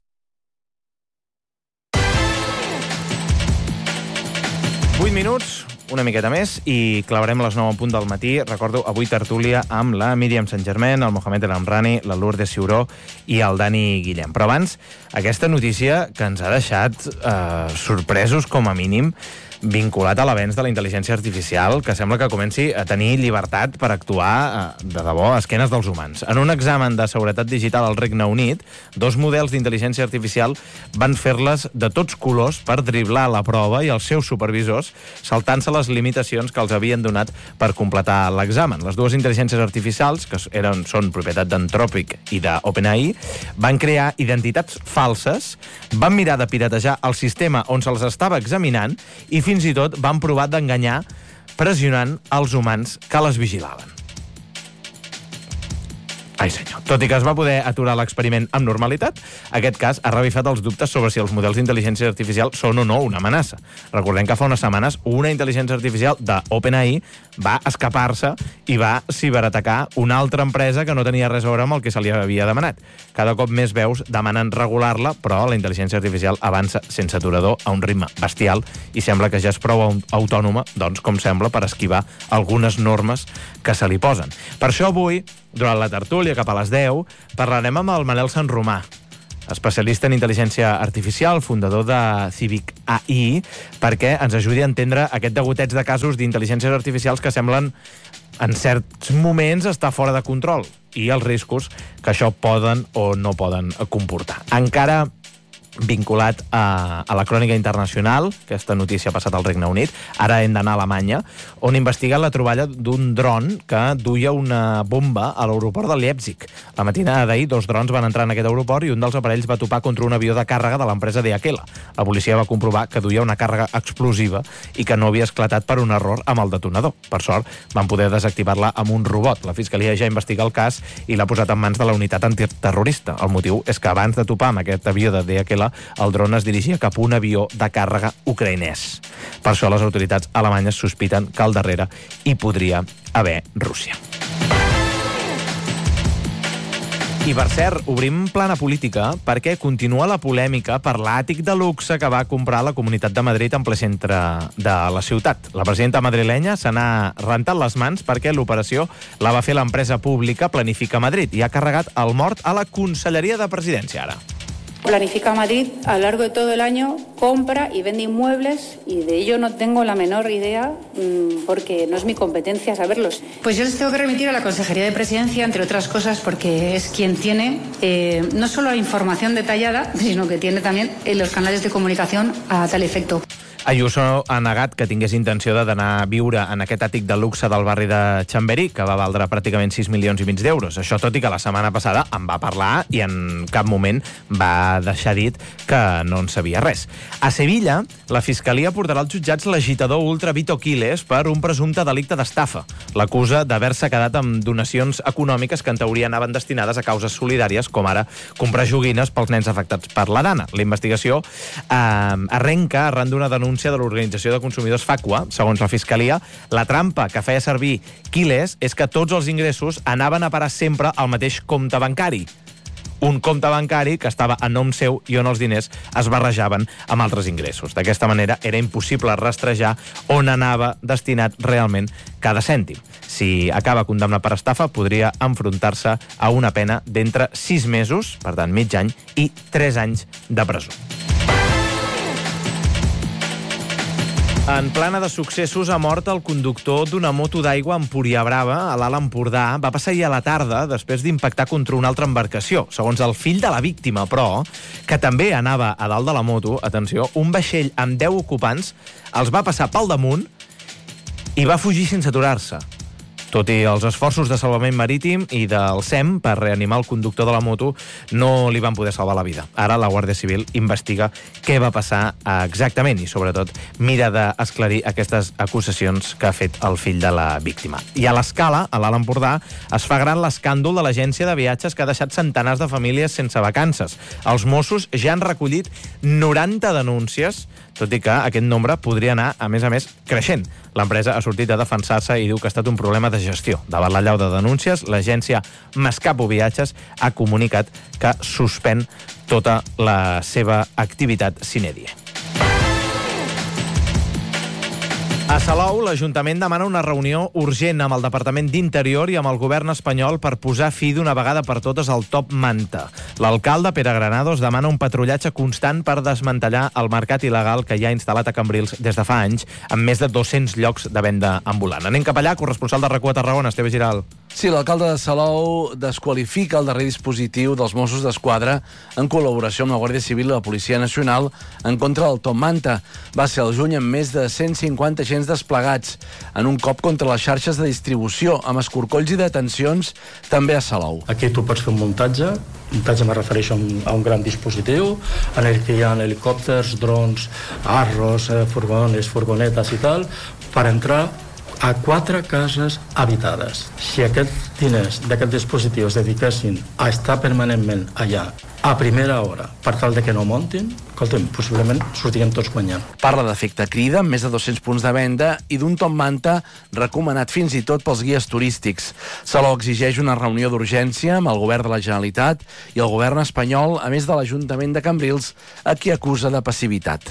8 minuts, una miqueta més, i clavarem les 9 en punt del matí. Recordo, avui tertúlia amb la Míriam Sant-Germain, el Mohamed El Amrani, la Lourdes Ciuró i el Dani Guillem. Però abans, aquesta notícia que ens ha deixat sorpresos, com a mínim, vinculat a l'avenç de la intel·ligència artificial, que sembla que comenci a tenir llibertat per actuar de debò a esquenes dels humans. En un examen de seguretat digital al Regne Unit, 2 models d'intel·ligència artificial van fer-les de tots colors per driblar la prova i els seus supervisors saltant-se les limitacions que els havien donat per completar l'examen. Les 2 intel·ligències artificials, que són propietat d'Anthropic i d'OpenAI, van crear identitats falses, van mirar de piratejar el sistema on se'ls estava examinant i fins i tot van provar d'enganyar pressionant els humans que les vigilaven. Ai, senyor. Tot i que es va poder aturar l'experiment amb normalitat, aquest cas ha revifat els dubtes sobre si els models d'intel·ligència artificial són o no una amenaça. Recordem que fa unes setmanes una intel·ligència artificial d'OpenAI va escapar-se i va ciberatacar una altra empresa que no tenia res a veure amb el que se li havia demanat. Cada cop més veus demanen regular-la, però la intel·ligència artificial avança sense aturador a un ritme bestial i sembla que ja és prou autònoma, doncs, com sembla, per esquivar algunes normes que se li posen. Per això avui, durant la tertúlia, cap a les 10, parlarem amb el Manel Sanromà, especialista en intel·ligència artificial, fundador de Civic AI, perquè ens ajudi a entendre aquest degoteig de casos d'intel·ligències artificials que semblen, en certs moments, estar fora de control i els riscos que això poden o no poden comportar. Encara vinculat a la crònica internacional, aquesta notícia ha passat al Regne Unit, ara hem d'anar a Alemanya, on investiguen la troballa d'un dron que duia una bomba a l'aeroport de Leipzig. La matinada d'ahir, 2 drons van entrar en aquest aeroport i un dels aparells va topar contra un avió de càrrega de l'empresa DHL. La policia va comprovar que duia una càrrega explosiva i que no havia esclatat per un error amb el detonador. Per sort, van poder desactivar-la amb un robot. La Fiscalia ja investiga el cas i l'ha posat en mans de la unitat antiterrorista. El motiu és que abans de topar amb aquest avió de DHL, el dron es dirigia cap a un avió de càrrega ucraïnès. Per això les autoritats alemanyes sospiten que al darrere hi podria haver Rússia. I, per cert, obrim plana política perquè continua la polèmica per l'àtic de luxe que va comprar la Comunitat de Madrid en ple centre de la ciutat. La presidenta madrilenya se n'ha rentat les mans perquè l'operació la va fer l'empresa pública Planifica Madrid i ha carregat el mort a la Conselleria de Presidència, ara. Planifica Madrid, a lo largo de todo el año, compra y vende inmuebles y de ello no tengo la menor idea porque no es mi competencia saberlos. Pues yo les tengo que remitir a la Consejería de Presidencia, entre otras cosas, porque es quien tiene no solo la información detallada, sino que tiene también los canales de comunicación a tal efecto. Ayuso ha negat que tingués intenció d'anar a viure en aquest àtic de luxe del barri de Chamberí, que va valdre pràcticament 6,5 milions d'euros. Això tot i que la setmana passada en va parlar i en cap moment va deixar dit que no en sabia res. A Sevilla, la Fiscalia portarà als jutjats l'agitador ultra Vito Quiles per un presumpte delicte d'estafa. L'acusa d'haver-se quedat amb donacions econòmiques que en teoria anaven destinades a causes solidàries, com ara comprar joguines pels nens afectats per la dana. La investigació arrenca arran d'una denúncia de l'Organització de Consumidors FACUA. Segons la Fiscalia, la trampa que feia servir Quiles és que tots els ingressos anaven a parar sempre al mateix compte bancari. Un compte bancari que estava a nom seu i on els diners es barrejaven amb altres ingressos. D'aquesta manera era impossible rastrejar on anava destinat realment cada cèntim. Si acaba condemnat per estafa, podria enfrontar-se a una pena d'entre 6 mesos, per tant mig any, i 3 anys de presó. En plana de successos ha mort el conductor d'una moto d'aigua a Empuriabrava, a l'Alt Empordà. Va passar ahir a la tarda després d'impactar contra una altra embarcació. Segons el fill de la víctima, però, que també anava a dalt de la moto, atenció, un vaixell amb 10 ocupants els va passar pel damunt i va fugir sense aturar-se. Tot i els esforços de salvament marítim i del SEM per reanimar el conductor de la moto, no li van poder salvar la vida. Ara la Guàrdia Civil investiga què va passar exactament i, sobretot, mira d'esclarir aquestes acusacions que ha fet el fill de la víctima. I a l'Escala, a l'Alt Empordà, es fa gran l'escàndol de l'agència de viatges que ha deixat centenars de famílies sense vacances. Els Mossos ja han recollit 90 denúncies, tot i que aquest nombre podria anar, a més, creixent. L'empresa ha sortit a defensar-se i diu que ha estat un problema de gestió. Davant l'allau de denúncies, l'agència Mascapo Viatges ha comunicat que suspèn tota la seva activitat sine die. A Salou, l'Ajuntament demana una reunió urgent amb el Departament d'Interior i amb el govern espanyol per posar fi d'una vegada per totes al top manta. L'alcalde, Pere Granados, demana un patrullatge constant per desmantellar el mercat il·legal que hi ha instal·lat a Cambrils des de fa anys, amb més de 200 llocs de venda ambulant. Anem cap allà, corresponsal de RAC1 a Tarragona, Esteve Giral. Sí, l'alcalde de Salou desqualifica el darrer dispositiu dels Mossos d'Esquadra en col·laboració amb la Guàrdia Civil i la Policia Nacional en contra del top manta. Va ser al juny amb més de 150 agents desplegats en un cop contra les xarxes de distribució, amb escorcolls i detencions també a Salou. Aquí tu pots fer un muntatge me refereixo a un gran dispositiu en el que hi ha helicòpters, drons, arros, furgonetes i tal, per entrar a 4 cases habitades. Si aquests diners d'aquest dispositiu es dediquessin a estar permanentment allà a primera hora per tal de que no montin, escolta'm, possiblement sortirem tots guanyant. Parla d'efecte crida, amb més de 200 punts de venda i d'un top manta recomanat fins i tot pels guies turístics. Salou exigeix una reunió d'urgència amb el govern de la Generalitat i el govern espanyol, a més de l'Ajuntament de Cambrils, a qui acusa de passivitat.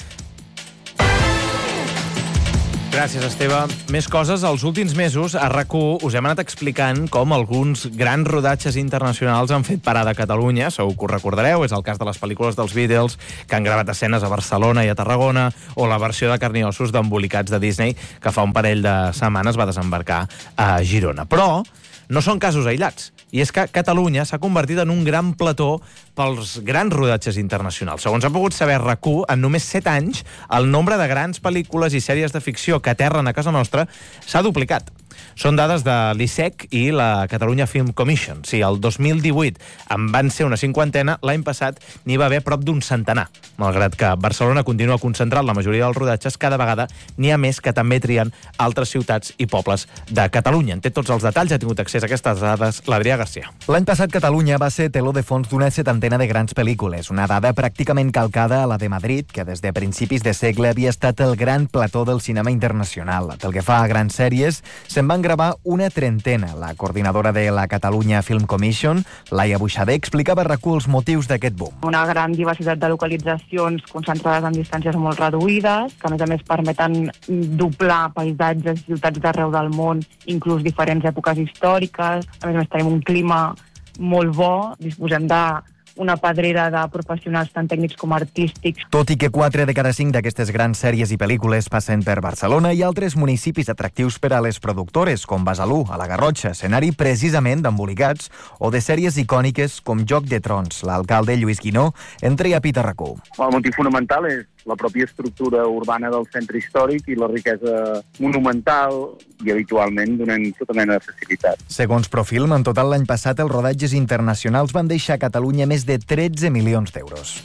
Gràcies, Esteve. Més coses. Els últims mesos, a RAC1 us hem anat explicant com alguns grans rodatges internacionals han fet parada a Catalunya. Segur que ho recordareu. És el cas de les pel·lícules dels Beatles, que han gravat escenes a Barcelona i a Tarragona, o la versió de Carn i Ossos d'Embolicats de Disney, que fa un parell de setmanes va desembarcar a Girona. Però no són casos aïllats. I és que Catalunya s'ha convertit en un gran plató pels grans rodatges internacionals. Segons ha pogut saber RAC1, en només 7 anys, el nombre de grans pel·lícules i sèries de ficció que aterren a casa nostra s'ha duplicat. Són dades de l'ISEC i la Catalunya Film Commission. Si el 2018 en van ser una 50, l'any passat n'hi va haver prop d'un centenar. Malgrat que Barcelona continua concentrant la majoria dels rodatges, cada vegada n'hi ha més que també trien altres ciutats i pobles de Catalunya. En té tots els detalls, ha tingut accés a aquestes dades l'Adrià Garcia. L'any passat Catalunya va ser teló de fons d'una 70 de grans pel·lícules, una dada pràcticament calcada a la de Madrid, que des de principis de segle havia estat el gran plató del cinema internacional. Pel que fa a grans sèries, se'n van gravar una 30. La coordinadora de la Catalunya Film Commission, Laia Buixader, explicava a RAC1 els motius d'aquest boom. Una gran diversitat de localitzacions concentrades en distàncies molt reduïdes, que a més permeten doblar paisatges i ciutats d'arreu del món, inclús diferents èpoques històriques. A més tenim un clima molt bo, disposem d'una pedrera de professionals tant tècnics com artístics. Tot i que 4 de cada 5 d'aquestes grans sèries i pel·lícules passen per Barcelona, hi ha altres municipis atractius per a les productores, com Besalú, a la Garrotxa, escenari precisament d'embolicats, o de sèries icòniques com Joc de Trons. L'alcalde Lluís Guinó entrei a pit a RAC1. El motiu fonamental és la pròpia estructura urbana del centre històric i la riquesa monumental, i habitualment donen tota mena de facilitat. Segons Profilm, en total l'any passat els rodatges internacionals van deixar a Catalunya més de 13 milions d'euros.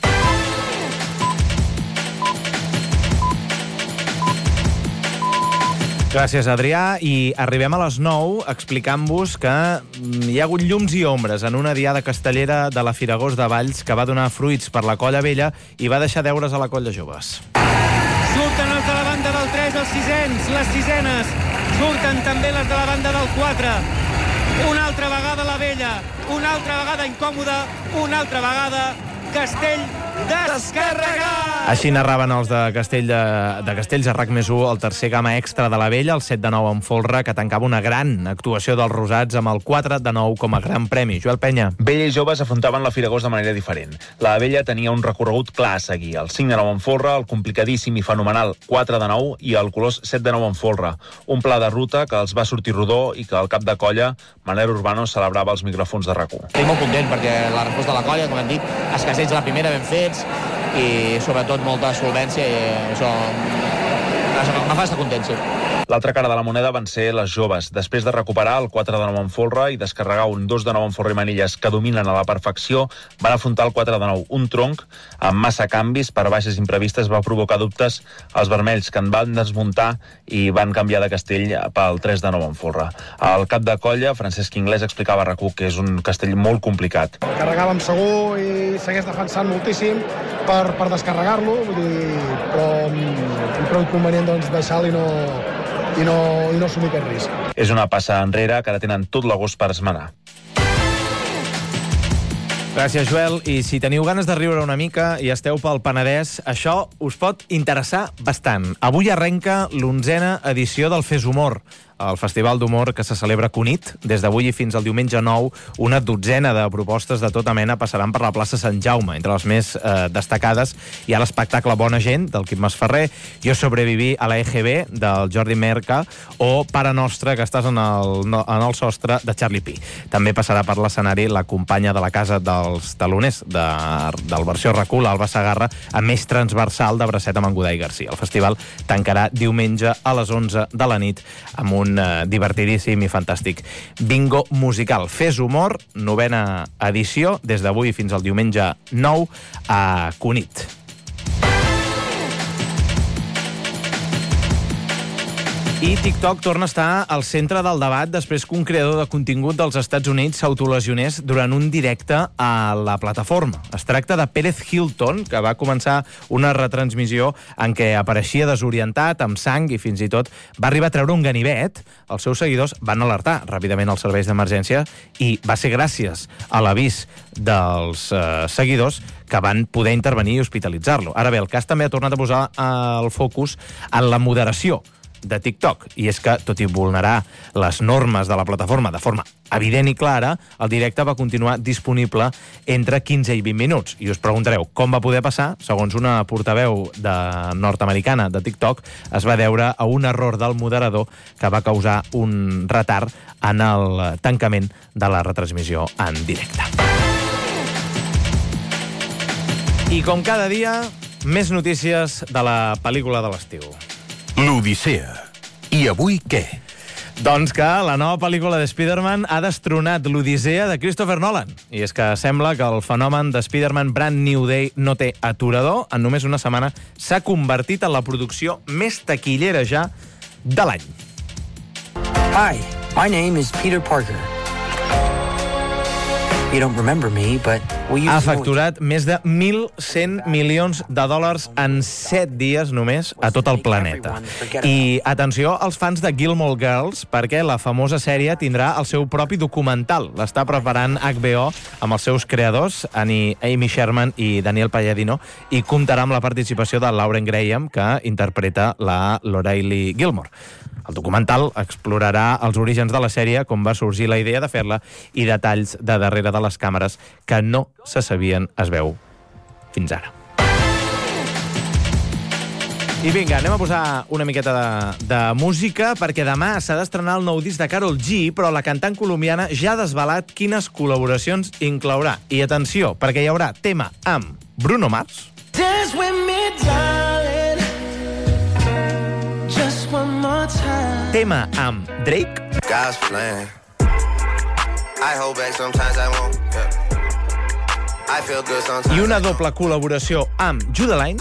Gràcies, Adrià. I arribem a les 9 explicant-vos que hi ha hagut llums i ombres en una diada castellera de la Firagós de Valls que va donar fruits per la colla vella i va deixar deures a la colla joves. Surten els de la banda del 3, els sisens, les sisenes. Surten també les de la banda del 4. Una altra vegada la vella, una altra vegada incòmoda, una altra vegada Castell descarregat! Així narraven els de Castells a RAC+1 el tercer Gama Extra de la Vella, el 7 de 9 en folre, que tancava una gran actuació dels rosats amb el 4 de 9 com a gran premi. Joel Penya. Vella i joves afrontaven la Firagós de manera diferent. La Vella tenia un recorregut clar a seguir. El 5 de 9 en folre, el complicadíssim i fenomenal 4 de 9 i el colós 7 de 9 en folre. Un pla de ruta que els va sortir rodó i que el cap de colla, Manel Urbano, celebrava als micròfons de RAC1. Estic molt content perquè la resposta de la colla, com hem dit, els castells de la primera ben fets i sobretot molta solvència i això me fa estar content, sí. L'altra cara de la moneda van ser les joves. Després de recuperar el 4 de 9 en folre i descarregar un 2 de 9 en folre i manilles que dominen a la perfecció, van afrontar el 4 de 9. Un tronc amb massa canvis per baixes imprevistes va provocar dubtes als vermells, que en van desmuntar i van canviar de castell pel 3 de 9 en folre. El cap de colla, Francesc Inglés, explicava a RAC1 que és un castell molt complicat. Carregàvem segur i segueix defensant moltíssim per descarregar-lo, però prou convenient deixar-lo i no assumir aquest risc. És una passa enrere que ara tenen tot l'agost per esmenar. Gràcies, Joel. I si teniu ganes de riure una mica i esteu pel Penedès, això us pot interessar bastant. Avui arrenca l'11a edició del Fes Humor, el festival d'humor que se celebra a Cunit. Des d'avui i fins al diumenge 9, una dotzena de propostes de tota mena passaran per la plaça Sant Jaume. Entre les més destacades hi ha l'espectacle Bona Gent, del Quim Masferrer, Jo sobreviví a la EGB, del Jordi Merca, o Pare Nostre, que estàs en el sostre, de Charlie Pi. També passarà per l'escenari la companya de la Casa dels Taloners, del versió RAC1, l'Alba Segarra, amb més transversal de Bracet amb en Godai Garcia. El festival tancarà diumenge a les 11 de la nit amb un divertidíssim i fantàstic bingo musical. Fes Humor, 9a edició, des d'avui fins al diumenge 9 a Cunit. I TikTok torna a estar al centre del debat després que un creador de contingut dels Estats Units s'autolesionés durant un directe a la plataforma. Es tracta de Pérez Hilton, que va començar una retransmissió en què apareixia desorientat, amb sang, i fins i tot va arribar a treure un ganivet. Els seus seguidors van alertar ràpidament els serveis d'emergència i va ser gràcies a l'avís dels seguidors que van poder intervenir i hospitalitzar-lo. Ara bé, el cas també ha tornat a posar el focus en la moderació de TikTok, i és que, tot i vulnerar les normes de la plataforma de forma evident i clara, el directe va continuar disponible entre 15 i 20 minuts. I us preguntareu com va poder passar. Segons una portaveu nord-americana de TikTok, es va deure a un error del moderador que va causar un retard en el tancament de la retransmissió en directe. I com cada dia, més notícies de la pel·lícula de l'estiu. L'Odissea. I avui què? Doncs que la nova pel·lícula de Spider-Man ha destronat l'Odissea de Christopher Nolan. I és que sembla que el fenomen de Spider-Man Brand New Day no té aturador. En només una setmana s'ha convertit en la producció més taquillera ja de l'any. Hi, my name is Peter Parker. You don't remember me, but we used ha facturat més de 1.100 milions de dòlars en 7 dies només a tot el planeta. I atenció als fans de Gilmore Girls, perquè la famosa sèrie tindrà el seu propi documental. L'està preparant HBO amb els seus creadors, Amy Sherman i Daniel Palladino, i comptarà amb la participació de Lauren Graham, que interpreta la Loraily Gilmore. El documental explorarà els orígens de la sèrie, com va sorgir la idea de fer-la i detalls de darrere de les càmeres que no se sabien, es veu, fins ara. I vinga, anem a posar una miqueta de música, perquè demà s'ha d'estrenar el nou disc de Karol G, però la cantant colombiana ja ha desvelat quines col·laboracions inclourà. I atenció, perquè hi haurà tema amb Bruno Mars, tema amb Drake i una doble col·laboració amb Judeline